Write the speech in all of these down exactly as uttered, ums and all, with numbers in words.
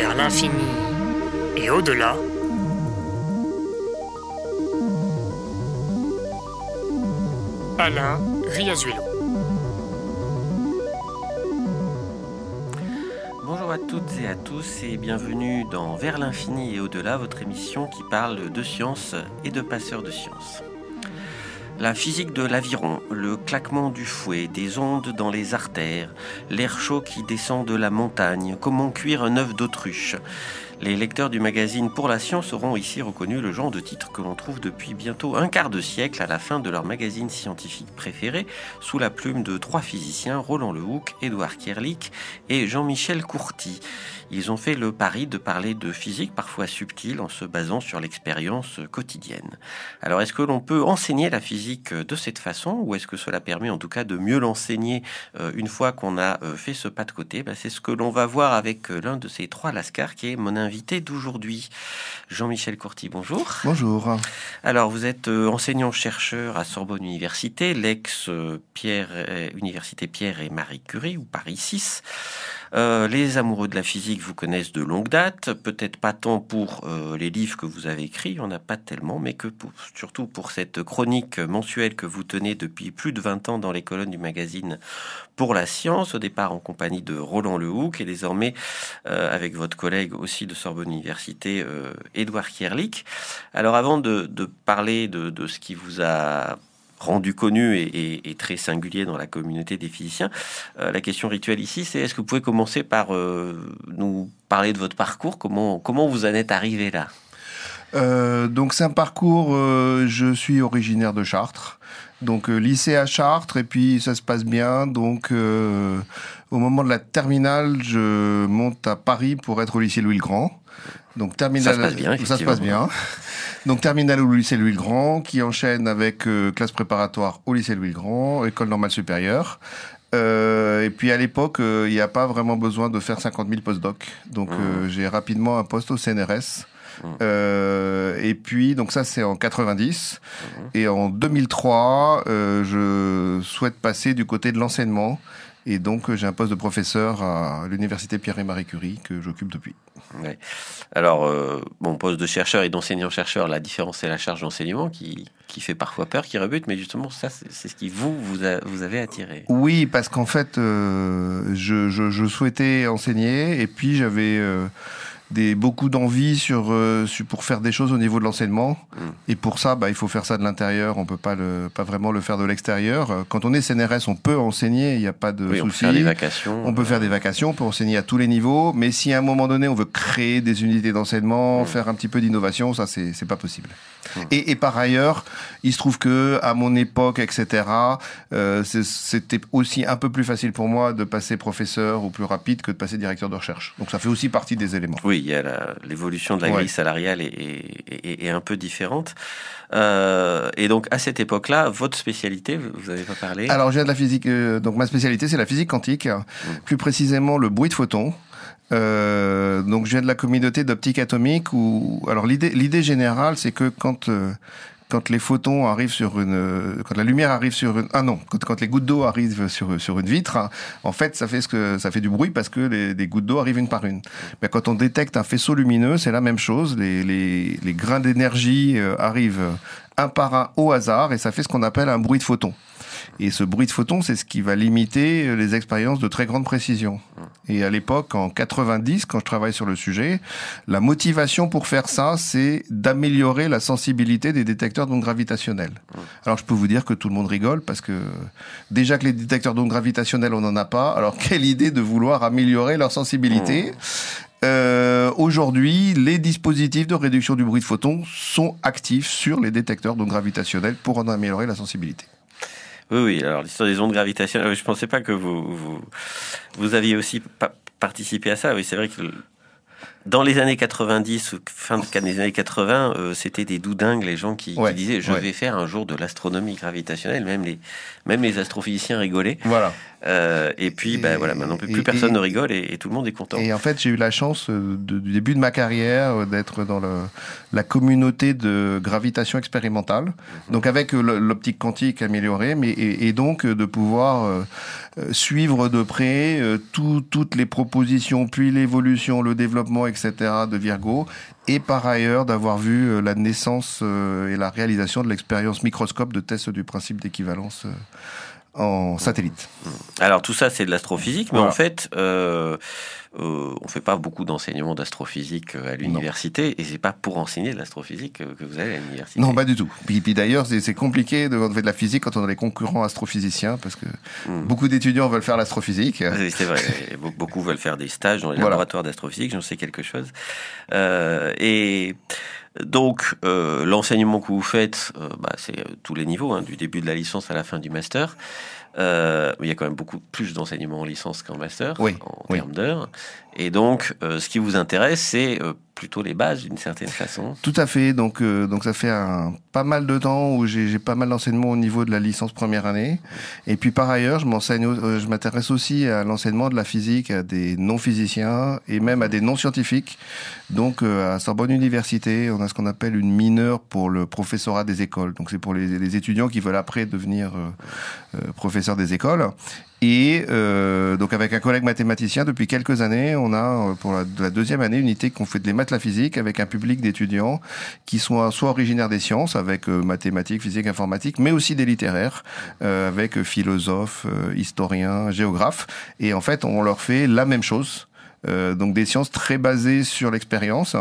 vers l'infini et au-delà. Alain Riazuelo. Bonjour à toutes et à tous et bienvenue dans Vers l'infini et au-delà, votre émission qui parle de science et de passeurs de science. La physique de l'aviron, le claquement du fouet, des ondes dans les artères, l'air chaud qui descend de la montagne, comment cuire un œuf d'autruche. Les lecteurs du magazine Pour la Science auront ici reconnu le genre de titre que l'on trouve depuis bientôt un quart de siècle à la fin de leur magazine scientifique préféré, sous la plume de trois physiciens, Roland Lehoucq, Édouard Kierlich et Jean-Michel Courty. Ils ont fait le pari de parler de physique parfois subtile en se basant sur l'expérience quotidienne. Alors est-ce que l'on peut enseigner la physique de cette façon ou est-ce que cela permet en tout cas de mieux l'enseigner euh, une fois qu'on a euh, fait ce pas de côté? Ben, c'est ce que l'on va voir avec euh, l'un de ces trois lascars qui est mon invité d'aujourd'hui. Jean-Michel Courty, bonjour. Bonjour. Alors vous êtes euh, enseignant-chercheur à Sorbonne Université, l'ex-Pierre, euh, Université Pierre et Marie Curie ou Paris six. Euh, les amoureux de la physique vous connaissent de longue date, peut-être pas tant pour euh, les livres que vous avez écrits, il n'y en a pas tellement, mais que pour, surtout pour cette chronique mensuelle que vous tenez depuis plus de vingt ans dans les colonnes du magazine Pour la Science, au départ en compagnie de Roland Lehoucq et désormais euh, avec votre collègue aussi de Sorbonne Université, euh, Édouard Kierlich. Alors avant de, de parler de, de ce qui vous a rendu connu et, et, et très singulier dans la communauté des physiciens. Euh, la question rituelle ici, c'est est-ce que vous pouvez commencer par euh, nous parler de votre parcours? Comment, comment vous en êtes arrivé là? euh, Donc c'est un parcours, euh, je suis originaire de Chartres, donc euh, lycée à Chartres, et puis ça se passe bien. Donc euh, au moment de la terminale, je monte à Paris pour être au lycée Louis-le-Grand. Donc terminale, ça se passe bien, ça se passe bien. Donc terminale au lycée Louis-le-Grand, qui enchaîne avec euh, classe préparatoire au lycée Louis-le-Grand, école normale supérieure. Euh, et puis à l'époque, il euh, n'y a pas vraiment besoin de faire cinquante mille post-doc. Donc mmh. euh, j'ai rapidement un poste au C N R S. Mmh. Euh, et puis donc ça c'est en quatre-vingt-dix. Mmh. Et en deux mille trois, euh, je souhaite passer du côté de l'enseignement. Et donc, j'ai un poste de professeur à l'université Pierre et Marie Curie que j'occupe depuis. Ouais. Alors, euh, mon poste de chercheur et d'enseignant-chercheur, la différence, c'est la charge d'enseignement qui, qui fait parfois peur, qui rebute, mais justement, ça, c'est, c'est ce qui vous, vous, a, vous avez attiré. Oui, parce qu'en fait, euh, je, je, je souhaitais enseigner et puis j'avais... Euh, Des, beaucoup d'envie sur, euh, sur, pour faire des choses au niveau de l'enseignement. Mmh. Et pour ça, bah, il faut faire ça de l'intérieur. On peut pas, le, pas vraiment le faire de l'extérieur. Quand on est C N R S, on peut enseigner. Il n'y a pas de oui, souci. On peut faire des vacations. On peut faire des vacations. On peut enseigner à tous les niveaux. Mais si à un moment donné, on veut créer des unités d'enseignement, mmh. faire un petit peu d'innovation, ça, c'est, c'est pas possible. Mmh. Et, et par ailleurs, il se trouve que à mon époque, et cetera, euh, c'était aussi un peu plus facile pour moi de passer professeur ou plus rapide que de passer directeur de recherche. Donc ça fait aussi partie des éléments. Oui. Il y a la, l'évolution de la grille ouais. salariale est, est, est, est un peu différente. Euh, et donc, à cette époque-là, votre spécialité, vous n'avez pas parlé? Alors, je viens de la physique. Euh, donc, ma spécialité, c'est la physique quantique. Mmh. Plus précisément, le bruit de photons. Euh, donc, je viens de la communauté d'optique atomique où, alors, l'idée, l'idée générale, c'est que quand, euh, quand les photons arrivent sur une, quand la lumière arrive sur une, ah non, quand, quand les gouttes d'eau arrivent sur, sur une vitre, hein, en fait, ça fait ce que, ça fait du bruit parce que les, les gouttes d'eau arrivent une par une. Mais quand on détecte un faisceau lumineux, c'est la même chose. Les, les, les grains d'énergie euh, arrivent un par un au hasard et ça fait ce qu'on appelle un bruit de photon. Et ce bruit de photon, c'est ce qui va limiter les expériences de très grande précision. Et à l'époque, en quatre-vingt-dix, quand je travaille sur le sujet, la motivation pour faire ça, c'est d'améliorer la sensibilité des détecteurs d'ondes gravitationnelles. Alors je peux vous dire que tout le monde rigole, parce que déjà que les détecteurs d'ondes gravitationnelles, on n'en a pas, alors quelle idée de vouloir améliorer leur sensibilité ? Euh, aujourd'hui, les dispositifs de réduction du bruit de photon sont actifs sur les détecteurs d'ondes gravitationnelles pour en améliorer la sensibilité. Oui, oui. Alors, l'histoire des ondes gravitationnelles, je pensais pas que vous, vous, vous aviez aussi pa- participé à ça. Oui, c'est vrai que dans les années quatre-vingt-dix, ou fin des années quatre-vingts, euh, c'était des doudingues, les gens qui, ouais, qui disaient « je ouais. vais faire un jour de l'astronomie gravitationnelle ». Même les, même les astrophysiciens rigolaient. Voilà. Euh, et puis, et, ben voilà, maintenant plus et, personne et, ne rigole et, et tout le monde est content. Et en fait, j'ai eu la chance de, du début de ma carrière d'être dans le, la communauté de gravitation expérimentale, mm-hmm. donc avec l'optique quantique améliorée, mais et, et donc de pouvoir euh, suivre de près euh, tout, toutes les propositions, puis l'évolution, le développement, et cetera de Virgo, et par ailleurs d'avoir vu la naissance et la réalisation de l'expérience microscope de test du principe d'équivalence en satellite. Alors tout ça c'est de l'astrophysique, mais voilà. en fait euh, euh, on fait pas beaucoup d'enseignement d'astrophysique à l'université, non. Et c'est pas pour enseigner de l'astrophysique que vous allez à l'université. Non, pas du tout. Puis, puis d'ailleurs c'est, c'est compliqué de faire de la physique quand on a des concurrents astrophysiciens, parce que mmh. beaucoup d'étudiants veulent faire l'astrophysique. C'est vrai, beaucoup veulent faire des stages dans les voilà. laboratoires d'astrophysique, j'en sais quelque chose. Euh, et donc, euh, l'enseignement que vous faites, euh, bah, c'est euh, tous les niveaux, hein, du début de la licence à la fin du master. Euh, il y a quand même beaucoup plus d'enseignement en licence qu'en master, oui, en oui. termes d'heures. Et donc, euh, ce qui vous intéresse, c'est euh, plutôt les bases, d'une certaine façon. Tout à fait. Donc, euh, donc ça fait un, pas mal de temps où j'ai, j'ai pas mal d'enseignement au niveau de la licence première année. Et puis, par ailleurs, je m'enseigne, euh, je m'intéresse aussi à l'enseignement de la physique à des non-physiciens et même à des non-scientifiques. Donc, euh, à Sorbonne Université, on a ce qu'on appelle une mineure pour le professorat des écoles. Donc, c'est pour les, les étudiants qui veulent après devenir euh, euh, professeurs des écoles. Et euh, donc avec un collègue mathématicien, depuis quelques années, on a pour la, la deuxième année une unité qu'on fait de les maths la physique avec un public d'étudiants qui sont soit originaires des sciences, avec euh, mathématiques, physique, informatique, mais aussi des littéraires, euh, avec euh, philosophes, euh, historiens, géographes. Et en fait, on leur fait la même chose. Euh, donc des sciences très basées sur l'expérience.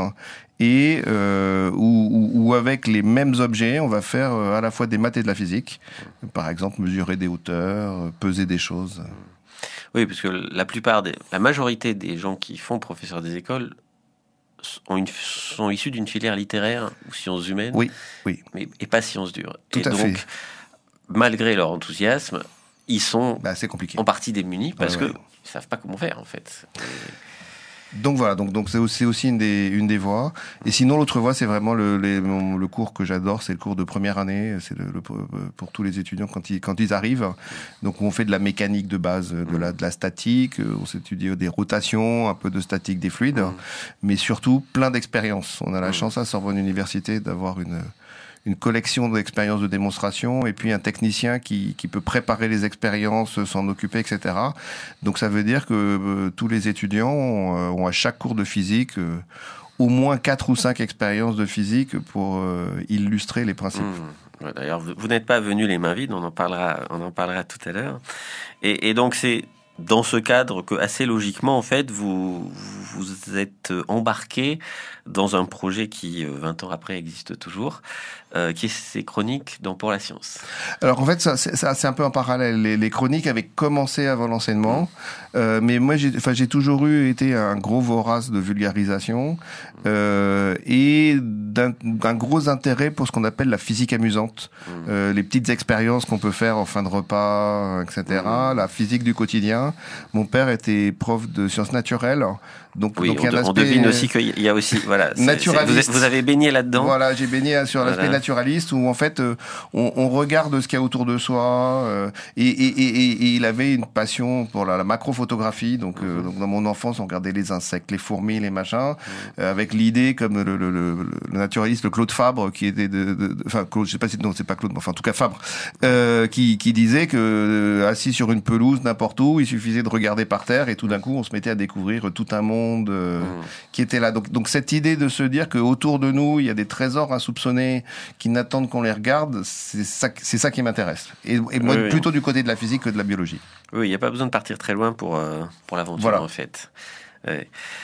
Et euh, ou, ou avec les mêmes objets, on va faire euh, à la fois des maths et de la physique. Par exemple, mesurer des hauteurs, peser des choses. Oui, parce que la plupart des, la majorité des gens qui font professeur des écoles ont une, sont issus d'une filière littéraire ou sciences humaines. Oui, oui. Mais, et pas sciences dures. Tout et à donc, fait. Malgré leur enthousiasme, ils sont bah, c'est compliqué. en partie démunis parce ouais, ouais. que ils savent pas comment faire en fait. Et... Donc voilà, donc donc c'est aussi, aussi une des une des voies. Et sinon l'autre voie, c'est vraiment le les, le cours que j'adore, c'est le cours de première année, c'est le, le pour tous les étudiants quand ils quand ils arrivent. Donc on fait de la mécanique de base, de la de la statique, on s'étudie des rotations, un peu de statique des fluides, mmh. mais surtout plein d'expériences. On a la mmh. chance à Sorbonne Université d'avoir une une collection d'expériences de démonstration et puis un technicien qui, qui peut préparer les expériences, s'en occuper, et cetera. Donc ça veut dire que euh, tous les étudiants ont, euh, ont à chaque cours de physique euh, au moins quatre ou cinq expériences de physique pour euh, illustrer les principes. Mmh. Ouais, d'ailleurs, vous, vous n'êtes pas venus les mains vides, on en parlera, on en parlera tout à l'heure. Et, et donc c'est dans ce cadre que, assez logiquement, en fait, vous vous êtes embarqué dans un projet qui, vingt ans après, existe toujours, euh, qui est ces chroniques dans Pour la Science. Alors, en fait, ça, c'est, ça, c'est un peu en parallèle. Les, les chroniques avaient commencé avant l'enseignement, mmh. euh, mais moi, j'ai, enfin, j'ai toujours eu été un gros vorace de vulgarisation euh, et d'un, d'un gros intérêt pour ce qu'on appelle la physique amusante, mmh. euh, les petites expériences qu'on peut faire en fin de repas, et cetera, mmh. la physique du quotidien. Mon père était prof de sciences naturelles, donc, oui, donc on, il y a un de, aspect on devine aussi qu'il y a aussi voilà naturaliste. C'est, vous, vous avez baigné là-dedans. Voilà, j'ai baigné sur l'aspect voilà. naturaliste où en fait euh, on, on regarde ce qu'il y a autour de soi euh, et, et, et, et il avait une passion pour la, la macrophotographie. Donc, mm-hmm. euh, donc dans mon enfance, on regardait les insectes, les fourmis, les machins, mm-hmm. euh, avec l'idée comme le, le, le, le naturaliste, le Claude Fabre, qui était de, de, de enfin Claude, je sais pas si non c'est pas Claude, mais enfin en tout cas Fabre, euh, qui, qui disait que euh, assis sur une pelouse n'importe où, il suffisait de regarder par terre et tout d'un coup on se mettait à découvrir tout un monde euh, mmh. qui était là. Donc, donc cette idée de se dire qu'autour de nous il y a des trésors insoupçonnés qui n'attendent qu'on les regarde, c'est ça, c'est ça qui m'intéresse. Et, et moi oui, plutôt oui. du côté de la physique que de la biologie. Oui, il n'y a pas besoin de partir très loin pour euh, pour l'aventure voilà. en fait. Ouais.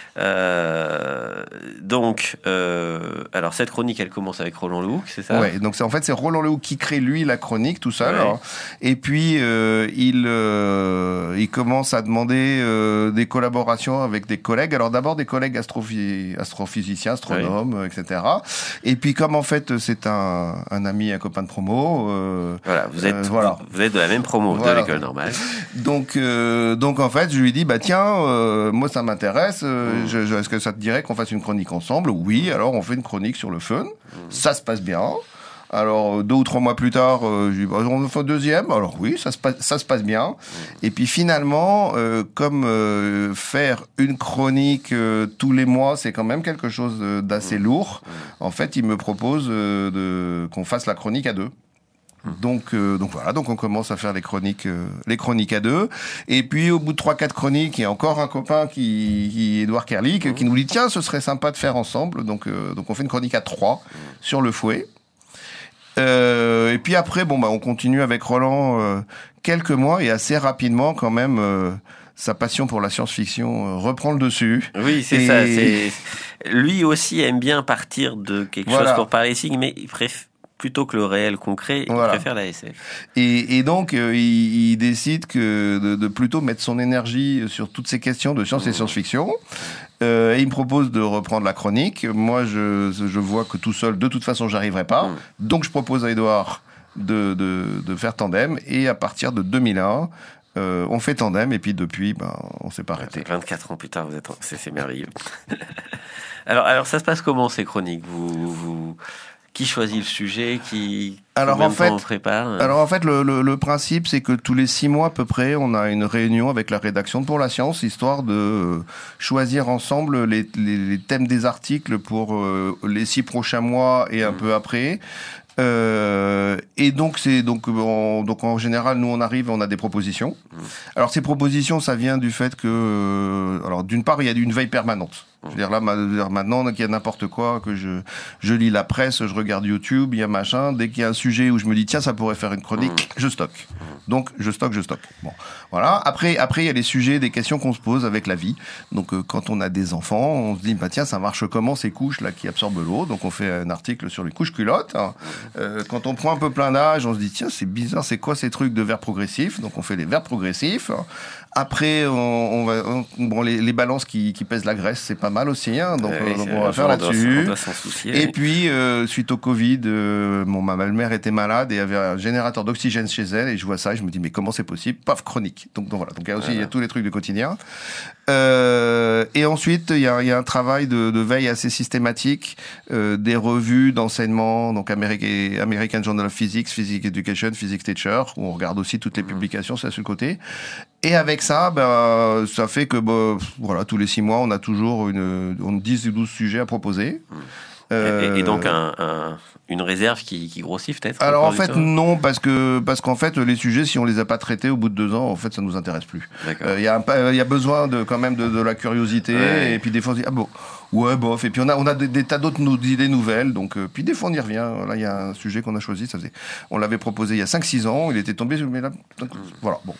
Euh, donc, euh, alors cette chronique, elle commence avec Roland Lehoucq, c'est ça ? Ouais. Donc c'est en fait c'est Roland Lehoucq qui crée lui la chronique tout seul. Ouais. Hein, et puis euh, il euh, il commence à demander euh, des collaborations avec des collègues. Alors d'abord des collègues astrophy- astrophysiciens, astronomes, ouais. et cetera. Et puis comme en fait c'est un un ami, un copain de promo. Euh, voilà, vous êtes euh, voilà. vous êtes de la même promo voilà. de l'école normale. Donc euh, donc en fait je lui dis bah tiens euh, moi ça m'intéresse. Euh, mmh. je, je, est-ce que ça te dirait qu'on fasse une chronique ensemble ? Oui, alors on fait une chronique sur le fun. Mmh. Ça se passe bien. Alors, deux ou trois mois plus tard, euh, je dis, bah, on fait un deuxième. Alors oui, ça se passe, ça se passe bien. Mmh. Et puis finalement, euh, comme euh, faire une chronique euh, tous les mois, c'est quand même quelque chose d'assez mmh. lourd. Mmh. En fait, il me propose euh, de, qu'on fasse la chronique à deux. Donc, euh, donc voilà, donc on commence à faire les chroniques, euh, les chroniques à deux. Et puis au bout de trois, quatre chroniques, il y a encore un copain qui, qui Édouard Kerlik, qui nous dit tiens, ce serait sympa de faire ensemble. Donc, euh, donc on fait une chronique à trois sur le fouet. Euh, et puis après, bon bah on continue avec Roland euh, quelques mois et assez rapidement quand même. Euh, sa passion pour la science-fiction euh, reprend le dessus. Oui, c'est et... ça. C'est... Lui aussi aime bien partir de quelque voilà. chose pour parler signe, mais il préfère, plutôt que le réel concret, il voilà. préfère la S F. Et, et donc, euh, il, il décide que de, de plutôt mettre son énergie sur toutes ces questions de science mmh. et science-fiction. Euh, et il me propose de reprendre la chronique. Moi, je, je vois que tout seul, de toute façon, j'arriverai pas. Mmh. Donc, je propose à Édouard de, de, de faire tandem. Et à partir de deux mille un... Euh, on fait tandem et puis depuis, ben, on s'est pas arrêté. vingt-quatre ans plus tard, vous êtes, en... c'est, c'est merveilleux. alors, alors, ça se passe comment ces chroniques vous, vous, qui choisit le sujet, qui alors en fait, on prépare alors en fait, le, le, le principe, c'est que tous les six mois à peu près, on a une réunion avec la rédaction de Pour la Science, histoire de choisir ensemble les, les, les thèmes des articles pour euh, les six prochains mois et un mmh. peu après. Euh, et donc c'est donc en, donc en général nous on arrive et on a des propositions. Mmh. Alors ces propositions ça vient du fait que euh, alors d'une part il y a une veille permanente. Je veux dire là maintenant qu'il y a n'importe quoi, que je je lis la presse, je regarde YouTube, il y a machin, dès qu'il y a un sujet où je me dis tiens ça pourrait faire une chronique, mmh. je stocke. Donc je stocke, je stocke. Bon, voilà. Après après il y a les sujets, des questions qu'on se pose avec la vie. Donc euh, quand on a des enfants, on se dit bah tiens ça marche comment ces couches là qui absorbent l'eau. Donc on fait un article sur les couches culottes. Hein. Euh, quand on prend un peu plein d'âge, on se dit tiens c'est bizarre, c'est quoi ces trucs de verre progressif. Donc on fait les verres progressifs. Après on, on va on, bon les, les balances qui, qui pèsent la graisse c'est pas mal aussi hein. Donc, oui, euh, donc on va faire là-dessus. On doit s'en soucier, et oui. puis euh, suite au Covid, euh, mon ma belle-mère était malade et avait un générateur d'oxygène chez elle et je vois ça et je me dis mais comment c'est possible? Paf, chronique. Donc, donc voilà. Donc il y a aussi voilà. il y a tous les trucs du quotidien. Euh, et ensuite il y a, il y a un travail de, de veille assez systématique, euh, des revues d'enseignement, donc American, American Journal of Physics, Physics Education, Physics Teacher, où on regarde aussi toutes les publications, c'est à ce côté. Et avec ça, ben ça fait que bah, voilà tous les six mois on a toujours une, une dix ou douze sujets à proposer. Euh, et, et donc un, un, une réserve qui, qui grossit peut-être. Alors en fait non parce que parce qu'en fait les sujets si on les a pas traités au bout de deux ans en fait ça nous intéresse plus. Il euh, y a il y a besoin de quand même de, de la curiosité ouais. et puis des fois on se dit ah bon ouais bof et puis on a on a des, des tas d'autres nou- idées nouvelles donc euh, puis des fois on y revient. Là il y a un sujet qu'on a choisi ça faisait on l'avait proposé il y a cinq six ans il était tombé mais là donc, mmh. voilà bon.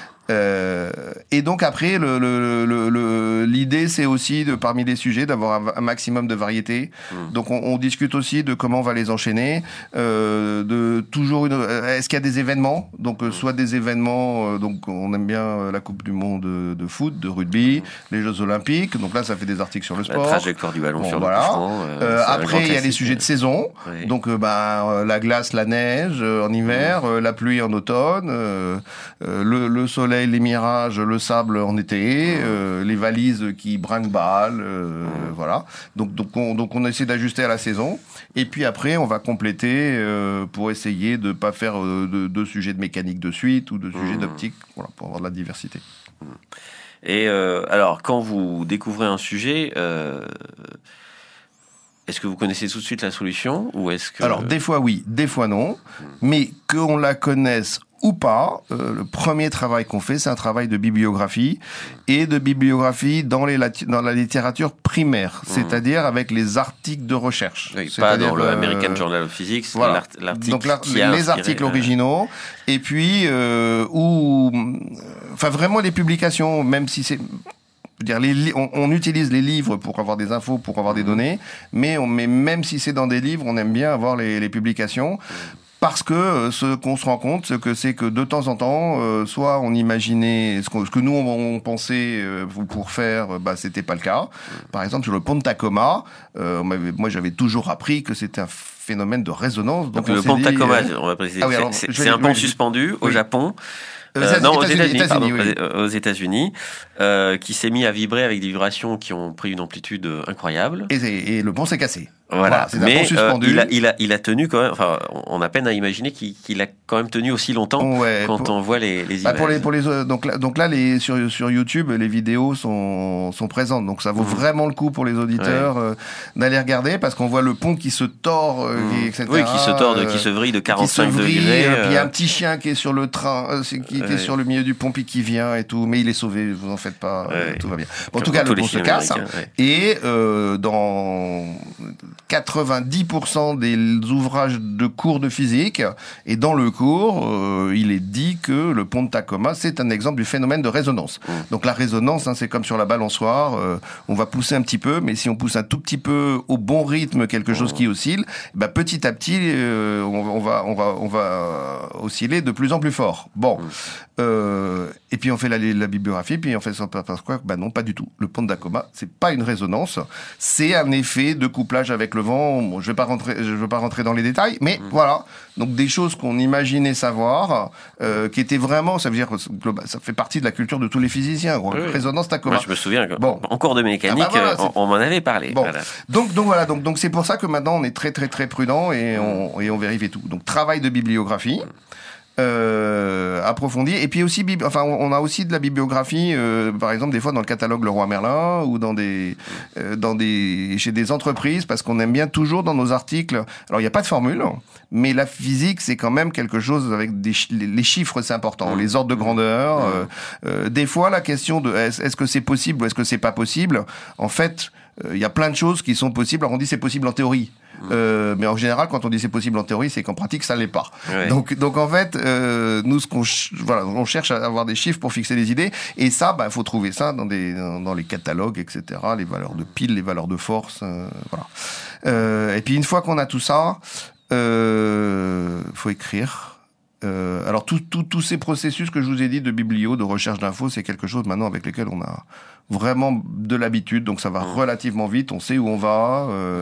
Euh, et donc après, le, le, le, le, l'idée c'est aussi de parmi les sujets d'avoir un, un maximum de variété. Mmh. Donc on, on discute aussi de comment on va les enchaîner, euh, de toujours une. Est-ce qu'il y a des événements? Donc mmh. soit des événements, euh, donc on aime bien la Coupe du Monde de, de foot, de rugby, mmh. les Jeux Olympiques. Donc là ça fait des articles sur le sport. La trajectoire du ballon bon, sur voilà. le couche-franc, euh, euh, après il y a les sujets de saison. Oui. Donc euh, bah la glace, la neige euh, en hiver, mmh. euh, la pluie en automne, euh, euh, le, le soleil. Les mirages, le sable en été, mmh. euh, les valises qui brinque-ballent, euh, mmh. voilà. Donc, donc, on, donc on essaie d'ajuster à la saison. Et puis après, on va compléter euh, pour essayer de pas faire euh, de, de sujets de mécanique de suite ou de sujets mmh. d'optique, voilà, pour avoir de la diversité. Mmh. Et euh, alors, quand vous découvrez un sujet, euh, est-ce que vous connaissez tout de suite la solution ou est-ce que... Alors, des fois oui, des fois non. Mmh. Mais qu'on la connaisse ou pas, euh, le premier travail qu'on fait, c'est un travail de bibliographie et de bibliographie dans, les lati- dans la littérature primaire, mmh. c'est-à-dire avec les articles de recherche. Oui, pas dans le euh, American Journal of Physics, voilà. l'art- l'article donc l'art- qui les, a les inspiré, articles euh... originaux et puis euh, ou enfin vraiment les publications, même si c'est dire les li- on, on utilise les livres pour avoir des infos, pour avoir mmh. des données, mais on mais même si c'est dans des livres, on aime bien avoir les, les publications. Mmh. Parce que euh, ce qu'on se rend compte, ce que c'est que de temps en temps, euh, soit on imaginait ce, ce que nous on, on pensait euh, pour faire, euh, bah c'était pas le cas. Par exemple sur le pont de Tacoma, euh, moi j'avais toujours appris que c'était un phénomène de résonance. Donc, donc le pont de Tacoma, euh... on va préciser, ah oui, alors, c'est, c'est un pont suspendu oui. au Japon. Euh, non, aux États-Unis, États-Unis, pardon, oui. aux États-Unis, euh, qui s'est mis à vibrer avec des vibrations qui ont pris une amplitude incroyable. Et, et le pont s'est cassé. Voilà, voilà c'est mais un pont suspendu. Euh, il, a, il, a, il a tenu quand même, enfin, on a peine à imaginer qu'il, qu'il a quand même tenu aussi longtemps ouais, quand pour, on voit les, les images. Bah pour les, pour les, donc là, donc là les, sur, sur YouTube, les vidéos sont, sont présentes, donc ça vaut mmh. vraiment le coup pour les auditeurs ouais. euh, d'aller regarder, parce qu'on voit le pont qui se tord, euh, mmh. et cetera. Oui, qui se tord, de, qui se vrille de quarante-cinq vrille, degrés. Euh, puis il y a un petit chien qui est sur le train, euh, qui était ouais. sur le milieu du pont, puis qui vient et tout, mais il est sauvé, vous en faites pas, ouais. euh, tout va bien. Bon, en tout cas, le pont se casse, ouais. et euh, dans quatre-vingt-dix pour cent des ouvrages de cours de physique, et dans le cours, euh, il est dit que le pont de Tacoma, c'est un exemple du phénomène de résonance. Mmh. Donc la résonance, hein, c'est comme sur la balançoire, euh, on va pousser un petit peu, mais si on pousse un tout petit peu au bon rythme quelque chose mmh. qui oscille, bah, petit à petit, euh, on, on, va, on, va, on va osciller de plus en plus fort. Bon, mmh. euh, et puis on fait la, la bibliographie, puis on fait ça parce quoi ? Bah non, pas du tout. Le pont de Tacoma, c'est pas une résonance, c'est un effet de couplage avec le vent. Bon, je vais pas rentrer, je veux pas rentrer dans les détails, mais mmh. voilà. Donc des choses qu'on imaginait savoir, euh, qui étaient vraiment, ça veut dire, ça fait partie de la culture de tous les physiciens. Oui, résonance Tacoma. Moi, je me souviens, bon. en cours de mécanique, ah bah voilà, on, on m'en avait parlé. Bon. Voilà. Donc, donc voilà, donc donc c'est pour ça que maintenant on est très très très prudent et mmh. on et on vérifie tout. Donc travail de bibliographie. Mmh. Euh, approfondi, et puis aussi, enfin, on a aussi de la bibliographie, euh, par exemple, des fois dans le catalogue Leroy Merlin ou dans des, euh, dans des, chez des entreprises, parce qu'on aime bien toujours dans nos articles. Alors, il n'y a pas de formule, mais la physique, c'est quand même quelque chose avec des, les chiffres, c'est important, les ordres de grandeur. Euh, euh, des fois, la question de est-ce, est-ce que c'est possible ou est-ce que c'est pas possible, en fait, il euh, y a plein de choses qui sont possibles. Alors, on dit c'est possible en théorie. Euh, mais en général, quand on dit c'est possible en théorie, c'est qu'en pratique, ça l'est pas. Ouais. Donc, donc en fait, euh, nous, ce qu'on, ch- voilà, on cherche à avoir des chiffres pour fixer des idées, et ça, bah, faut trouver ça dans des, dans, dans les catalogues, et cetera. Les valeurs de pile, les valeurs de force, euh, voilà. Euh, et puis une fois qu'on a tout ça, euh, faut écrire. Euh, alors tous tout, tout ces processus que je vous ai dit de biblio, de recherche d'infos, c'est quelque chose maintenant avec lesquels on a vraiment de l'habitude, donc ça va relativement vite, on sait où on va, euh,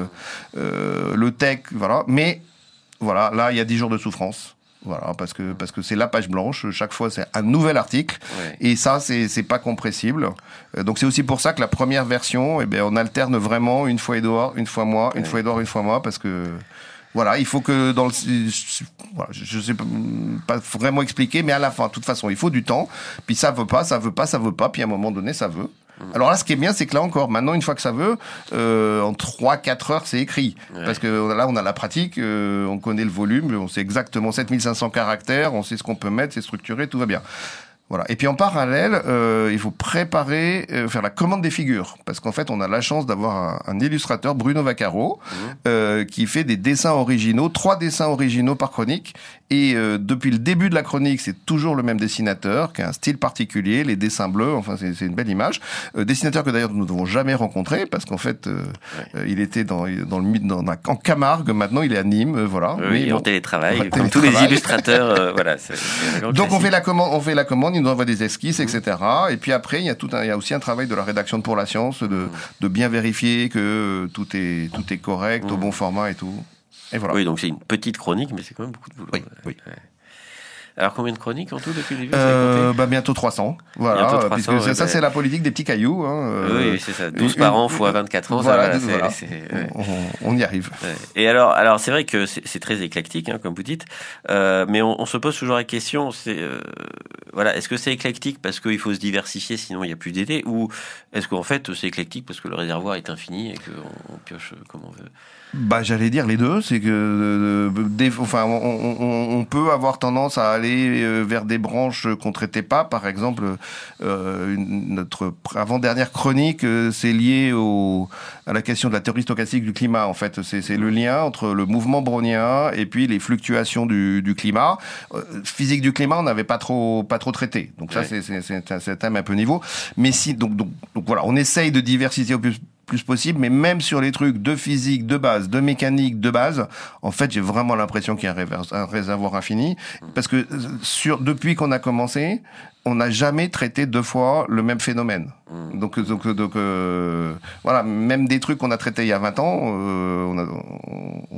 euh, le tech, voilà. Mais voilà, là il y a dix jours de souffrance, voilà, parce que parce que c'est la page blanche, chaque fois c'est un nouvel article, ouais. Et ça c'est c'est pas compressible. Euh, donc c'est aussi pour ça que la première version, eh ben on alterne vraiment une fois Edouard, une fois moi, une ouais. fois Edouard, une fois moi, parce que voilà, il faut que dans le, voilà, je sais pas vraiment expliquer, mais à la fin, de toute façon, il faut du temps. Puis ça veut pas, ça veut pas, ça veut pas. Puis à un moment donné, ça veut. Alors là, ce qui est bien, c'est que là encore, maintenant, une fois que ça veut, euh, en trois quatre heures, c'est écrit. Ouais. Parce que là, on a la pratique, euh, on connaît le volume, on sait exactement sept mille cinq cents caractères, on sait ce qu'on peut mettre, c'est structuré, tout va bien. Voilà. Et puis en parallèle, euh, il faut préparer, euh, faire la commande des figures, parce qu'en fait, on a la chance d'avoir un, un illustrateur, Bruno Vaccaro, mmh. euh, qui fait des dessins originaux, trois dessins originaux par chronique. Et euh, depuis le début de la chronique, c'est toujours le même dessinateur, qui a un style particulier, les dessins bleus. Enfin, c'est, c'est une belle image. Euh, dessinateur que d'ailleurs nous n'avons jamais rencontré, parce qu'en fait, euh, ouais. euh, il était dans dans le dans la, en Camargue. Maintenant, il est à Nîmes. Euh, voilà. Oui, mais en bon, télétravail, comme télétravail. Tous les illustrateurs. Euh, voilà. C'est, c'est Donc classique. on fait la commande, on fait la commande. Il nous envoie des esquisses, mmh. et cetera. Et puis après, il y a tout un, il y a aussi un travail de la rédaction de Pour la Science, de, mmh. de bien vérifier que tout est, tout est correct, mmh. au bon format et tout. Et voilà. Oui, donc c'est une petite chronique, mais c'est quand même beaucoup de boulot. Oui, oui. Ouais. Alors combien de chroniques en tout depuis le début? euh, bah bientôt trois cents. Voilà, bientôt trois cents, puisque ouais, ça, bah... c'est la politique des petits cailloux. Hein. Euh, oui, c'est ça. douze une, par an fois vingt-quatre ans. Voilà, ça, voilà. C'est, c'est, ouais. on, on y arrive. Ouais. Et alors, alors c'est vrai que c'est, c'est très éclectique, hein, comme vous dites, euh, mais on, on se pose toujours la question, c'est euh, voilà, est-ce que c'est éclectique parce qu'il faut se diversifier, sinon il n'y a plus d'idées, ou est-ce qu'en fait c'est éclectique parce que le réservoir est infini et qu'on on pioche comme on veut? Bah, j'allais dire les deux, c'est que euh, des, enfin, on, on, on peut avoir tendance à aller euh, vers des branches qu'on traitait pas. Par exemple, euh, une, notre avant-dernière chronique, euh, c'est lié au, à la question de la théorie stochastique du climat. En fait, c'est, c'est le lien entre le mouvement brownien et puis les fluctuations du, du climat. Euh, physique du climat, on n'avait pas trop, pas trop traité. Donc ça, ouais. c'est, c'est, c'est, un, c'est un thème un peu niveau. Mais si, donc, donc, donc voilà, on essaye de diversifier au plus plus possible, mais même sur les trucs de physique de base, de mécanique de base, en fait, j'ai vraiment l'impression qu'il y a un, révers- un réservoir infini, parce que sur depuis qu'on a commencé, on n'a jamais traité deux fois le même phénomène. Mmh. Donc, donc, donc euh, voilà, même des trucs qu'on a traités il y a vingt ans, euh, on, a, on,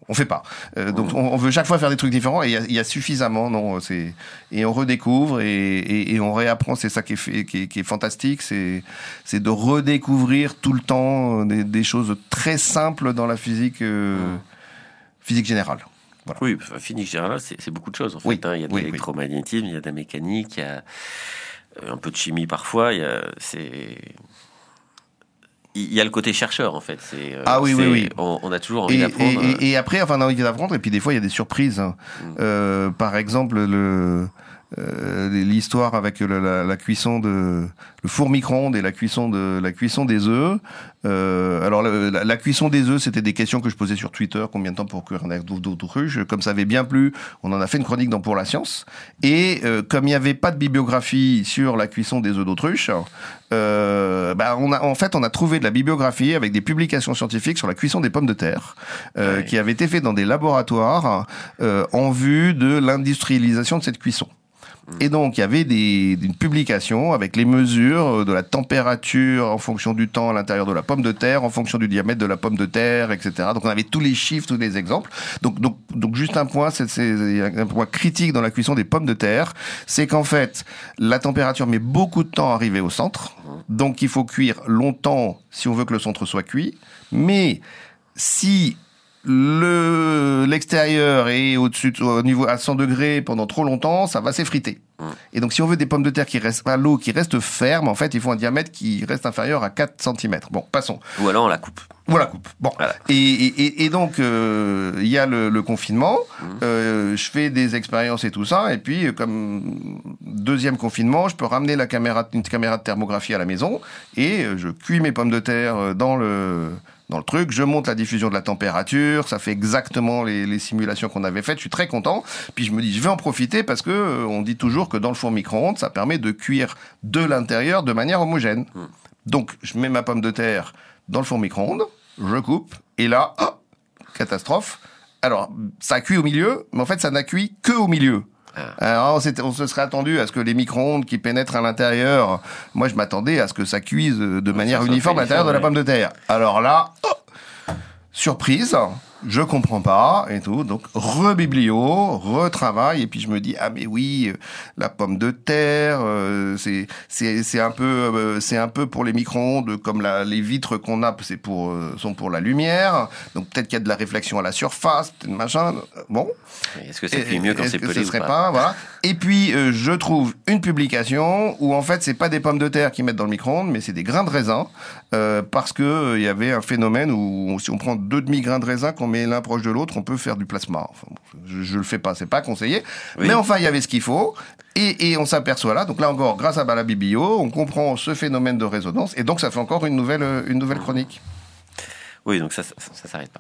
on fait pas. Euh, donc on, on veut chaque fois faire des trucs différents et il y, y a suffisamment, non, c'est et on redécouvre et, et, et on réapprend. C'est ça qui est, fait, qui est, qui est fantastique, c'est c'est de redécouvrir tout le temps des, des choses très simples dans la physique euh, physique générale. Voilà. Oui, enfin, physique générale, c'est, c'est beaucoup de choses en fait. Oui, Hein. Il y a de oui, l'électromagnétisme, oui. Il y a de la mécanique, il y a un peu de chimie parfois. Il y a, c'est... il y a le côté chercheur en fait. C'est, ah oui, c'est, oui, oui. On, on a toujours envie et, d'apprendre. Et, et, et après, enfin, on a envie d'apprendre. Et puis des fois, il y a des surprises. Hein. Mm. Euh, par exemple, le euh, l'histoire avec la, la, la cuisson de le four micro-ondes et la cuisson de la cuisson des œufs. Euh, alors la, la, la cuisson des œufs, c'était des questions que je posais sur Twitter. Combien de temps pour cuire un œuf d'autruche? Comme ça avait bien plu, on en a fait une chronique dans Pour la Science. Et euh, comme il n'y avait pas de bibliographie sur la cuisson des œufs d'autruche, euh, bah on a en fait on a trouvé de la bibliographie avec des publications scientifiques sur la cuisson des pommes de terre, euh, ouais. qui avaient été faites dans des laboratoires euh, en vue de l'industrialisation de cette cuisson. Et donc, il y avait des, une publication avec les mesures de la température en fonction du temps à l'intérieur de la pomme de terre, en fonction du diamètre de la pomme de terre, et cetera. Donc, on avait tous les chiffres, tous les exemples. Donc, donc, donc juste un point, c'est, c'est un point critique dans la cuisson des pommes de terre, c'est qu'en fait, la température met beaucoup de temps à arriver au centre. Donc, il faut cuire longtemps si on veut que le centre soit cuit. Mais si le l'extérieur est au-dessus, au niveau à cent degrés pendant trop longtemps, ça va s'effriter. Mmh. Et donc, si on veut des pommes de terre qui restent à l'eau, qui restent fermes, en fait, il faut un diamètre qui reste inférieur à quatre centimètres. Bon, passons. Ou alors on la coupe. Ou on la coupe. Bon. Voilà. Et, et, et donc, il euh, y a le, le confinement. Mmh. Euh, je fais des expériences et tout ça. Et puis, comme deuxième confinement, je peux ramener la caméra, une caméra de thermographie à la maison et je cuis mes pommes de terre dans le dans le truc, je monte la diffusion de la température, ça fait exactement les, les simulations qu'on avait faites, je suis très content. Puis je me dis, je vais en profiter parce que euh, on dit toujours que dans le four micro-ondes, ça permet de cuire de l'intérieur de manière homogène. Mmh. Donc, je mets ma pomme de terre dans le four micro-ondes, je coupe, et là, oh, catastrophe. Alors, ça cuit au milieu, mais en fait, ça n'a cuit que au milieu. Alors, on, on se serait attendu à ce que les micro-ondes qui pénètrent à l'intérieur, moi je m'attendais à ce que ça cuise de manière ça, uniforme à l'intérieur de la pomme de terre. Alors là, oh, surprise, je comprends pas et tout, donc rebiblio, retravail et puis je me dis ah mais oui, la pomme de terre, euh, c'est c'est c'est un peu euh, c'est un peu pour les micro-ondes comme la, les vitres qu'on a, c'est pour euh, sont pour la lumière, donc peut-être qu'il y a de la réflexion à la surface, machin, bon. Est-ce que ça fait mieux quand c'est pelé ce serait ou pas, pas voilà. Et puis euh, je trouve une publication où en fait c'est pas des pommes de terre qu'ils mettent dans le micro-ondes, mais c'est des grains de raisin euh, parce que il euh, y avait un phénomène où si on prend deux demi grains de raisin qu'on met l'un proche de l'autre, on peut faire du plasma. Enfin, je, je le fais pas, c'est pas conseillé. Oui. Mais enfin, il y avait ce qu'il faut. Et, et on s'aperçoit là, donc là encore, grâce à Bala Biblio, on comprend ce phénomène de résonance. Et donc, ça fait encore une nouvelle, une nouvelle chronique. Oui, donc ça, ça, ça, ça s'arrête pas.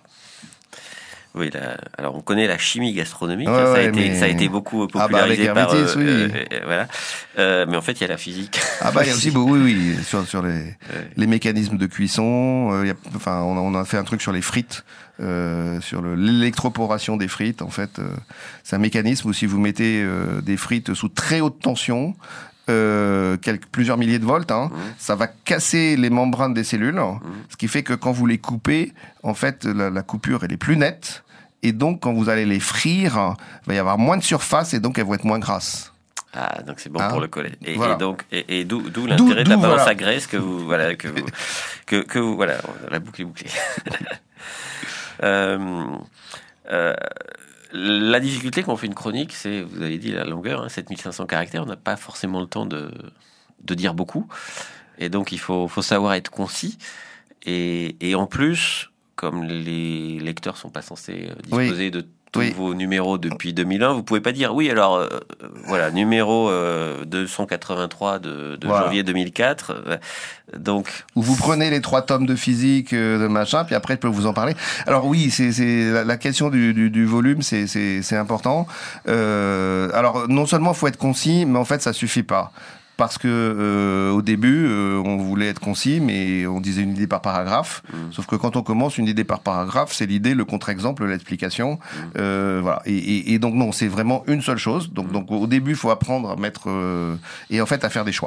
Oui, la, alors on connaît la chimie gastronomique, ouais, ça, ouais, a été, mais... ça a été beaucoup popularisé ah bah, par... Euh, oui. euh, euh, voilà. Euh, mais en fait, il y a la physique. Ah bah il y a aussi, bah, oui, oui, sur, sur les, ouais. les mécanismes de cuisson. Euh, y a, enfin, on a, on a fait un truc sur les frites, euh, sur le, l'électroporation des frites. En fait, euh, c'est un mécanisme où si vous mettez euh, des frites sous très haute tension, Euh, quelques, plusieurs milliers de volts, hein, mmh. ça va casser les membranes des cellules, mmh. ce qui fait que quand vous les coupez, en fait, la, la coupure elle est plus nette, et donc quand vous allez les frire, il va y avoir moins de surface et donc elles vont être moins grasses. Ah, donc c'est bon hein pour le collet. Et, voilà. et donc, et, et d'où, d'où l'intérêt d'où, de la balance voilà. à graisse que vous, voilà, que vous, que, que vous, voilà, la boucle est bouclée. euh, euh, La difficulté quand on fait une chronique, c'est, vous avez dit la longueur, hein, sept mille cinq cents caractères, on n'a pas forcément le temps de, de dire beaucoup. Et donc, il faut, faut savoir être concis. Et, et en plus, comme les lecteurs sont pas censés disposer oui. de tous oui. vos numéros depuis deux mille un, vous pouvez pas dire, oui, alors, euh, voilà, numéro euh, deux cent quatre-vingt-trois de, de voilà. janvier deux mille quatre. Euh, donc, ou vous prenez les trois tomes de physique, euh, de machin, puis après je peux vous en parler. Alors oui, c'est, c'est la, la question du, du, du volume, c'est, c'est, c'est important. Euh, alors non seulement faut être concis, mais en fait ça suffit pas. Parce que euh, au début, euh, on voulait être concis, mais on disait une idée par paragraphe. Mmh. Sauf que quand on commence une idée par paragraphe, c'est l'idée, le contre-exemple, l'explication. Mmh. Euh, voilà. Et, et, et donc non, c'est vraiment une seule chose. Donc, mmh. donc au début, il faut apprendre à mettre euh, et en fait à faire des choix.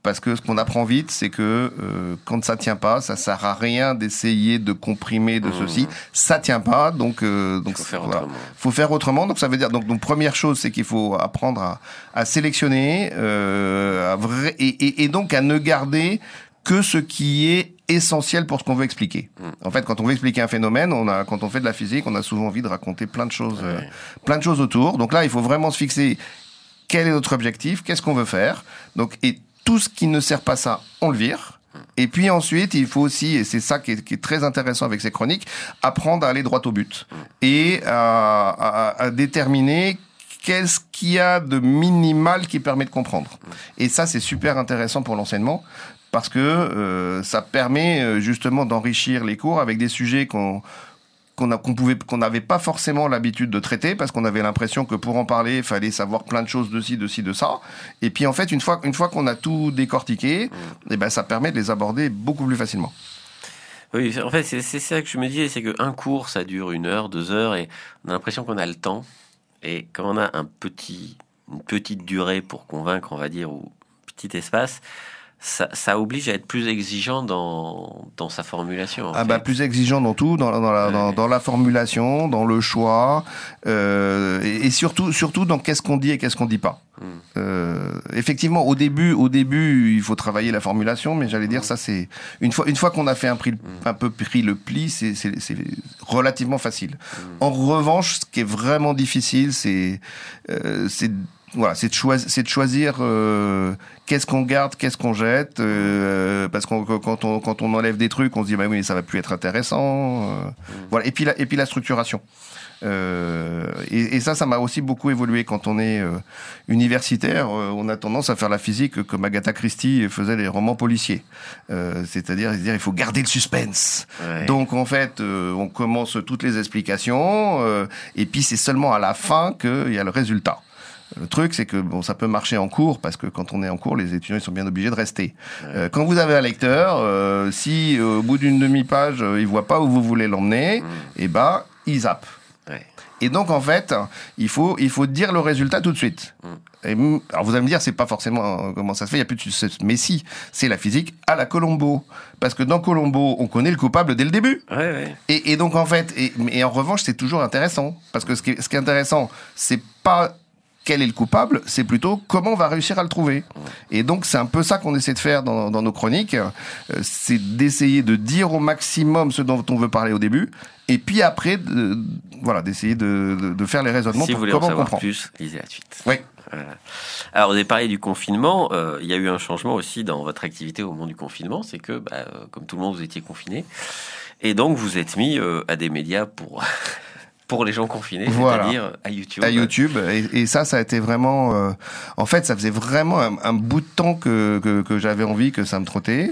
parce que ce qu'on apprend vite, c'est que euh, quand ça tient pas, ça sert à rien d'essayer de comprimer de mmh. ceci. Ça tient pas, donc euh, donc faut faire voilà. autrement. Faut faire autrement. Donc ça veut dire donc, donc première chose, c'est qu'il faut apprendre à, à sélectionner, euh, à vrai, et, et, et donc à ne garder que ce qui est essentiel pour ce qu'on veut expliquer. Mmh. En fait, quand on veut expliquer un phénomène, on a, quand on fait de la physique, on a souvent envie de raconter plein de choses, ouais. euh, plein de choses autour. Donc là, il faut vraiment se fixer quel est notre objectif, qu'est-ce qu'on veut faire. Donc et tout ce qui ne sert pas ça, on le vire. Et puis ensuite, il faut aussi, et c'est ça qui est, qui est très intéressant avec ces chroniques, apprendre à aller droit au but et à, à, à déterminer qu'est-ce qu'il y a de minimal qui permet de comprendre. Et ça, c'est super intéressant pour l'enseignement parce que euh, ça permet justement d'enrichir les cours avec des sujets qu'on qu'on a, qu'on pouvait, qu'on n'avait pas forcément l'habitude de traiter parce qu'on avait l'impression que pour en parler, il fallait savoir plein de choses de ci, de ci, de ça. Et puis en fait, une fois, une fois qu'on a tout décortiqué, mmh. eh ben, ça permet de les aborder beaucoup plus facilement. Oui, en fait, c'est, c'est ça que je me disais, c'est qu'un cours, ça dure une heure, deux heures, et on a l'impression qu'on a le temps. Et quand on a un petit, une petite durée pour convaincre, on va dire, ou petit espace, Ça, ça oblige à être plus exigeant dans, dans sa formulation. Ah bah plus exigeant dans tout, dans, dans, la, ouais. dans, dans la formulation, dans le choix, euh, et, et surtout, surtout dans qu'est-ce qu'on dit et qu'est-ce qu'on dit pas. Mm. Euh, effectivement, au début, au début, il faut travailler la formulation, mais j'allais dire mm. ça, c'est une fois, une fois qu'on a fait un, prix, mm. un peu pris le pli, c'est, c'est, c'est relativement facile. Mm. En revanche, ce qui est vraiment difficile, c'est, euh, c'est Voilà, c'est de choisir, c'est de choisir euh, qu'est-ce qu'on garde, qu'est-ce qu'on jette, euh, parce qu'on quand on quand on enlève des trucs, on se dit bah oui, mais ça va plus être intéressant. Euh, mmh. Voilà, et puis la et puis la structuration. Euh, et, et ça, ça m'a aussi beaucoup évolué quand on est euh, universitaire. Euh, on a tendance à faire la physique comme Agatha Christie faisait les romans policiers, euh, c'est-à-dire dire il faut garder le suspense. Ouais. Donc en fait, euh, on commence toutes les explications, euh, et puis c'est seulement à la fin qu'il y a le résultat. Le truc, c'est que bon, ça peut marcher en cours parce que quand on est en cours, les étudiants ils sont bien obligés de rester. Ouais. Euh, quand vous avez un lecteur, euh, si euh, au bout d'une demi-page, euh, il voit pas où vous voulez l'emmener, mmh. et ben il zappe. Ouais. Et donc en fait, il faut il faut dire le résultat tout de suite. Mmh. Et, alors vous allez me dire, c'est pas forcément euh, comment ça se fait. Il y a plus de mais si, c'est la physique à la Colombo, parce que dans Colombo, on connaît le coupable dès le début. Ouais, ouais. Et, et donc en fait, et, et en revanche, c'est toujours intéressant parce que ce qui est, ce qui est intéressant, c'est pas quel est le coupable, c'est plutôt comment on va réussir à le trouver. Et donc, c'est un peu ça qu'on essaie de faire dans, dans nos chroniques, euh, c'est d'essayer de dire au maximum ce dont on veut parler au début, et puis après, de, voilà, d'essayer de, de, de faire les raisonnements si pour vous voulez comment en savoir comprendre. Plus, lisez la suite. Oui. Voilà. Alors, vous avez parlé du confinement, euh, il y a eu un changement aussi dans votre activité au moment du confinement, c'est que, bah, euh, comme tout le monde, vous étiez confinés, et donc vous êtes mis euh, à des médias pour... pour les gens confinés, voilà. C'est-à-dire à YouTube. À YouTube, et, et ça, ça a été vraiment... Euh, en fait, ça faisait vraiment un, un bout de temps que, que, que j'avais envie, que ça me trottait,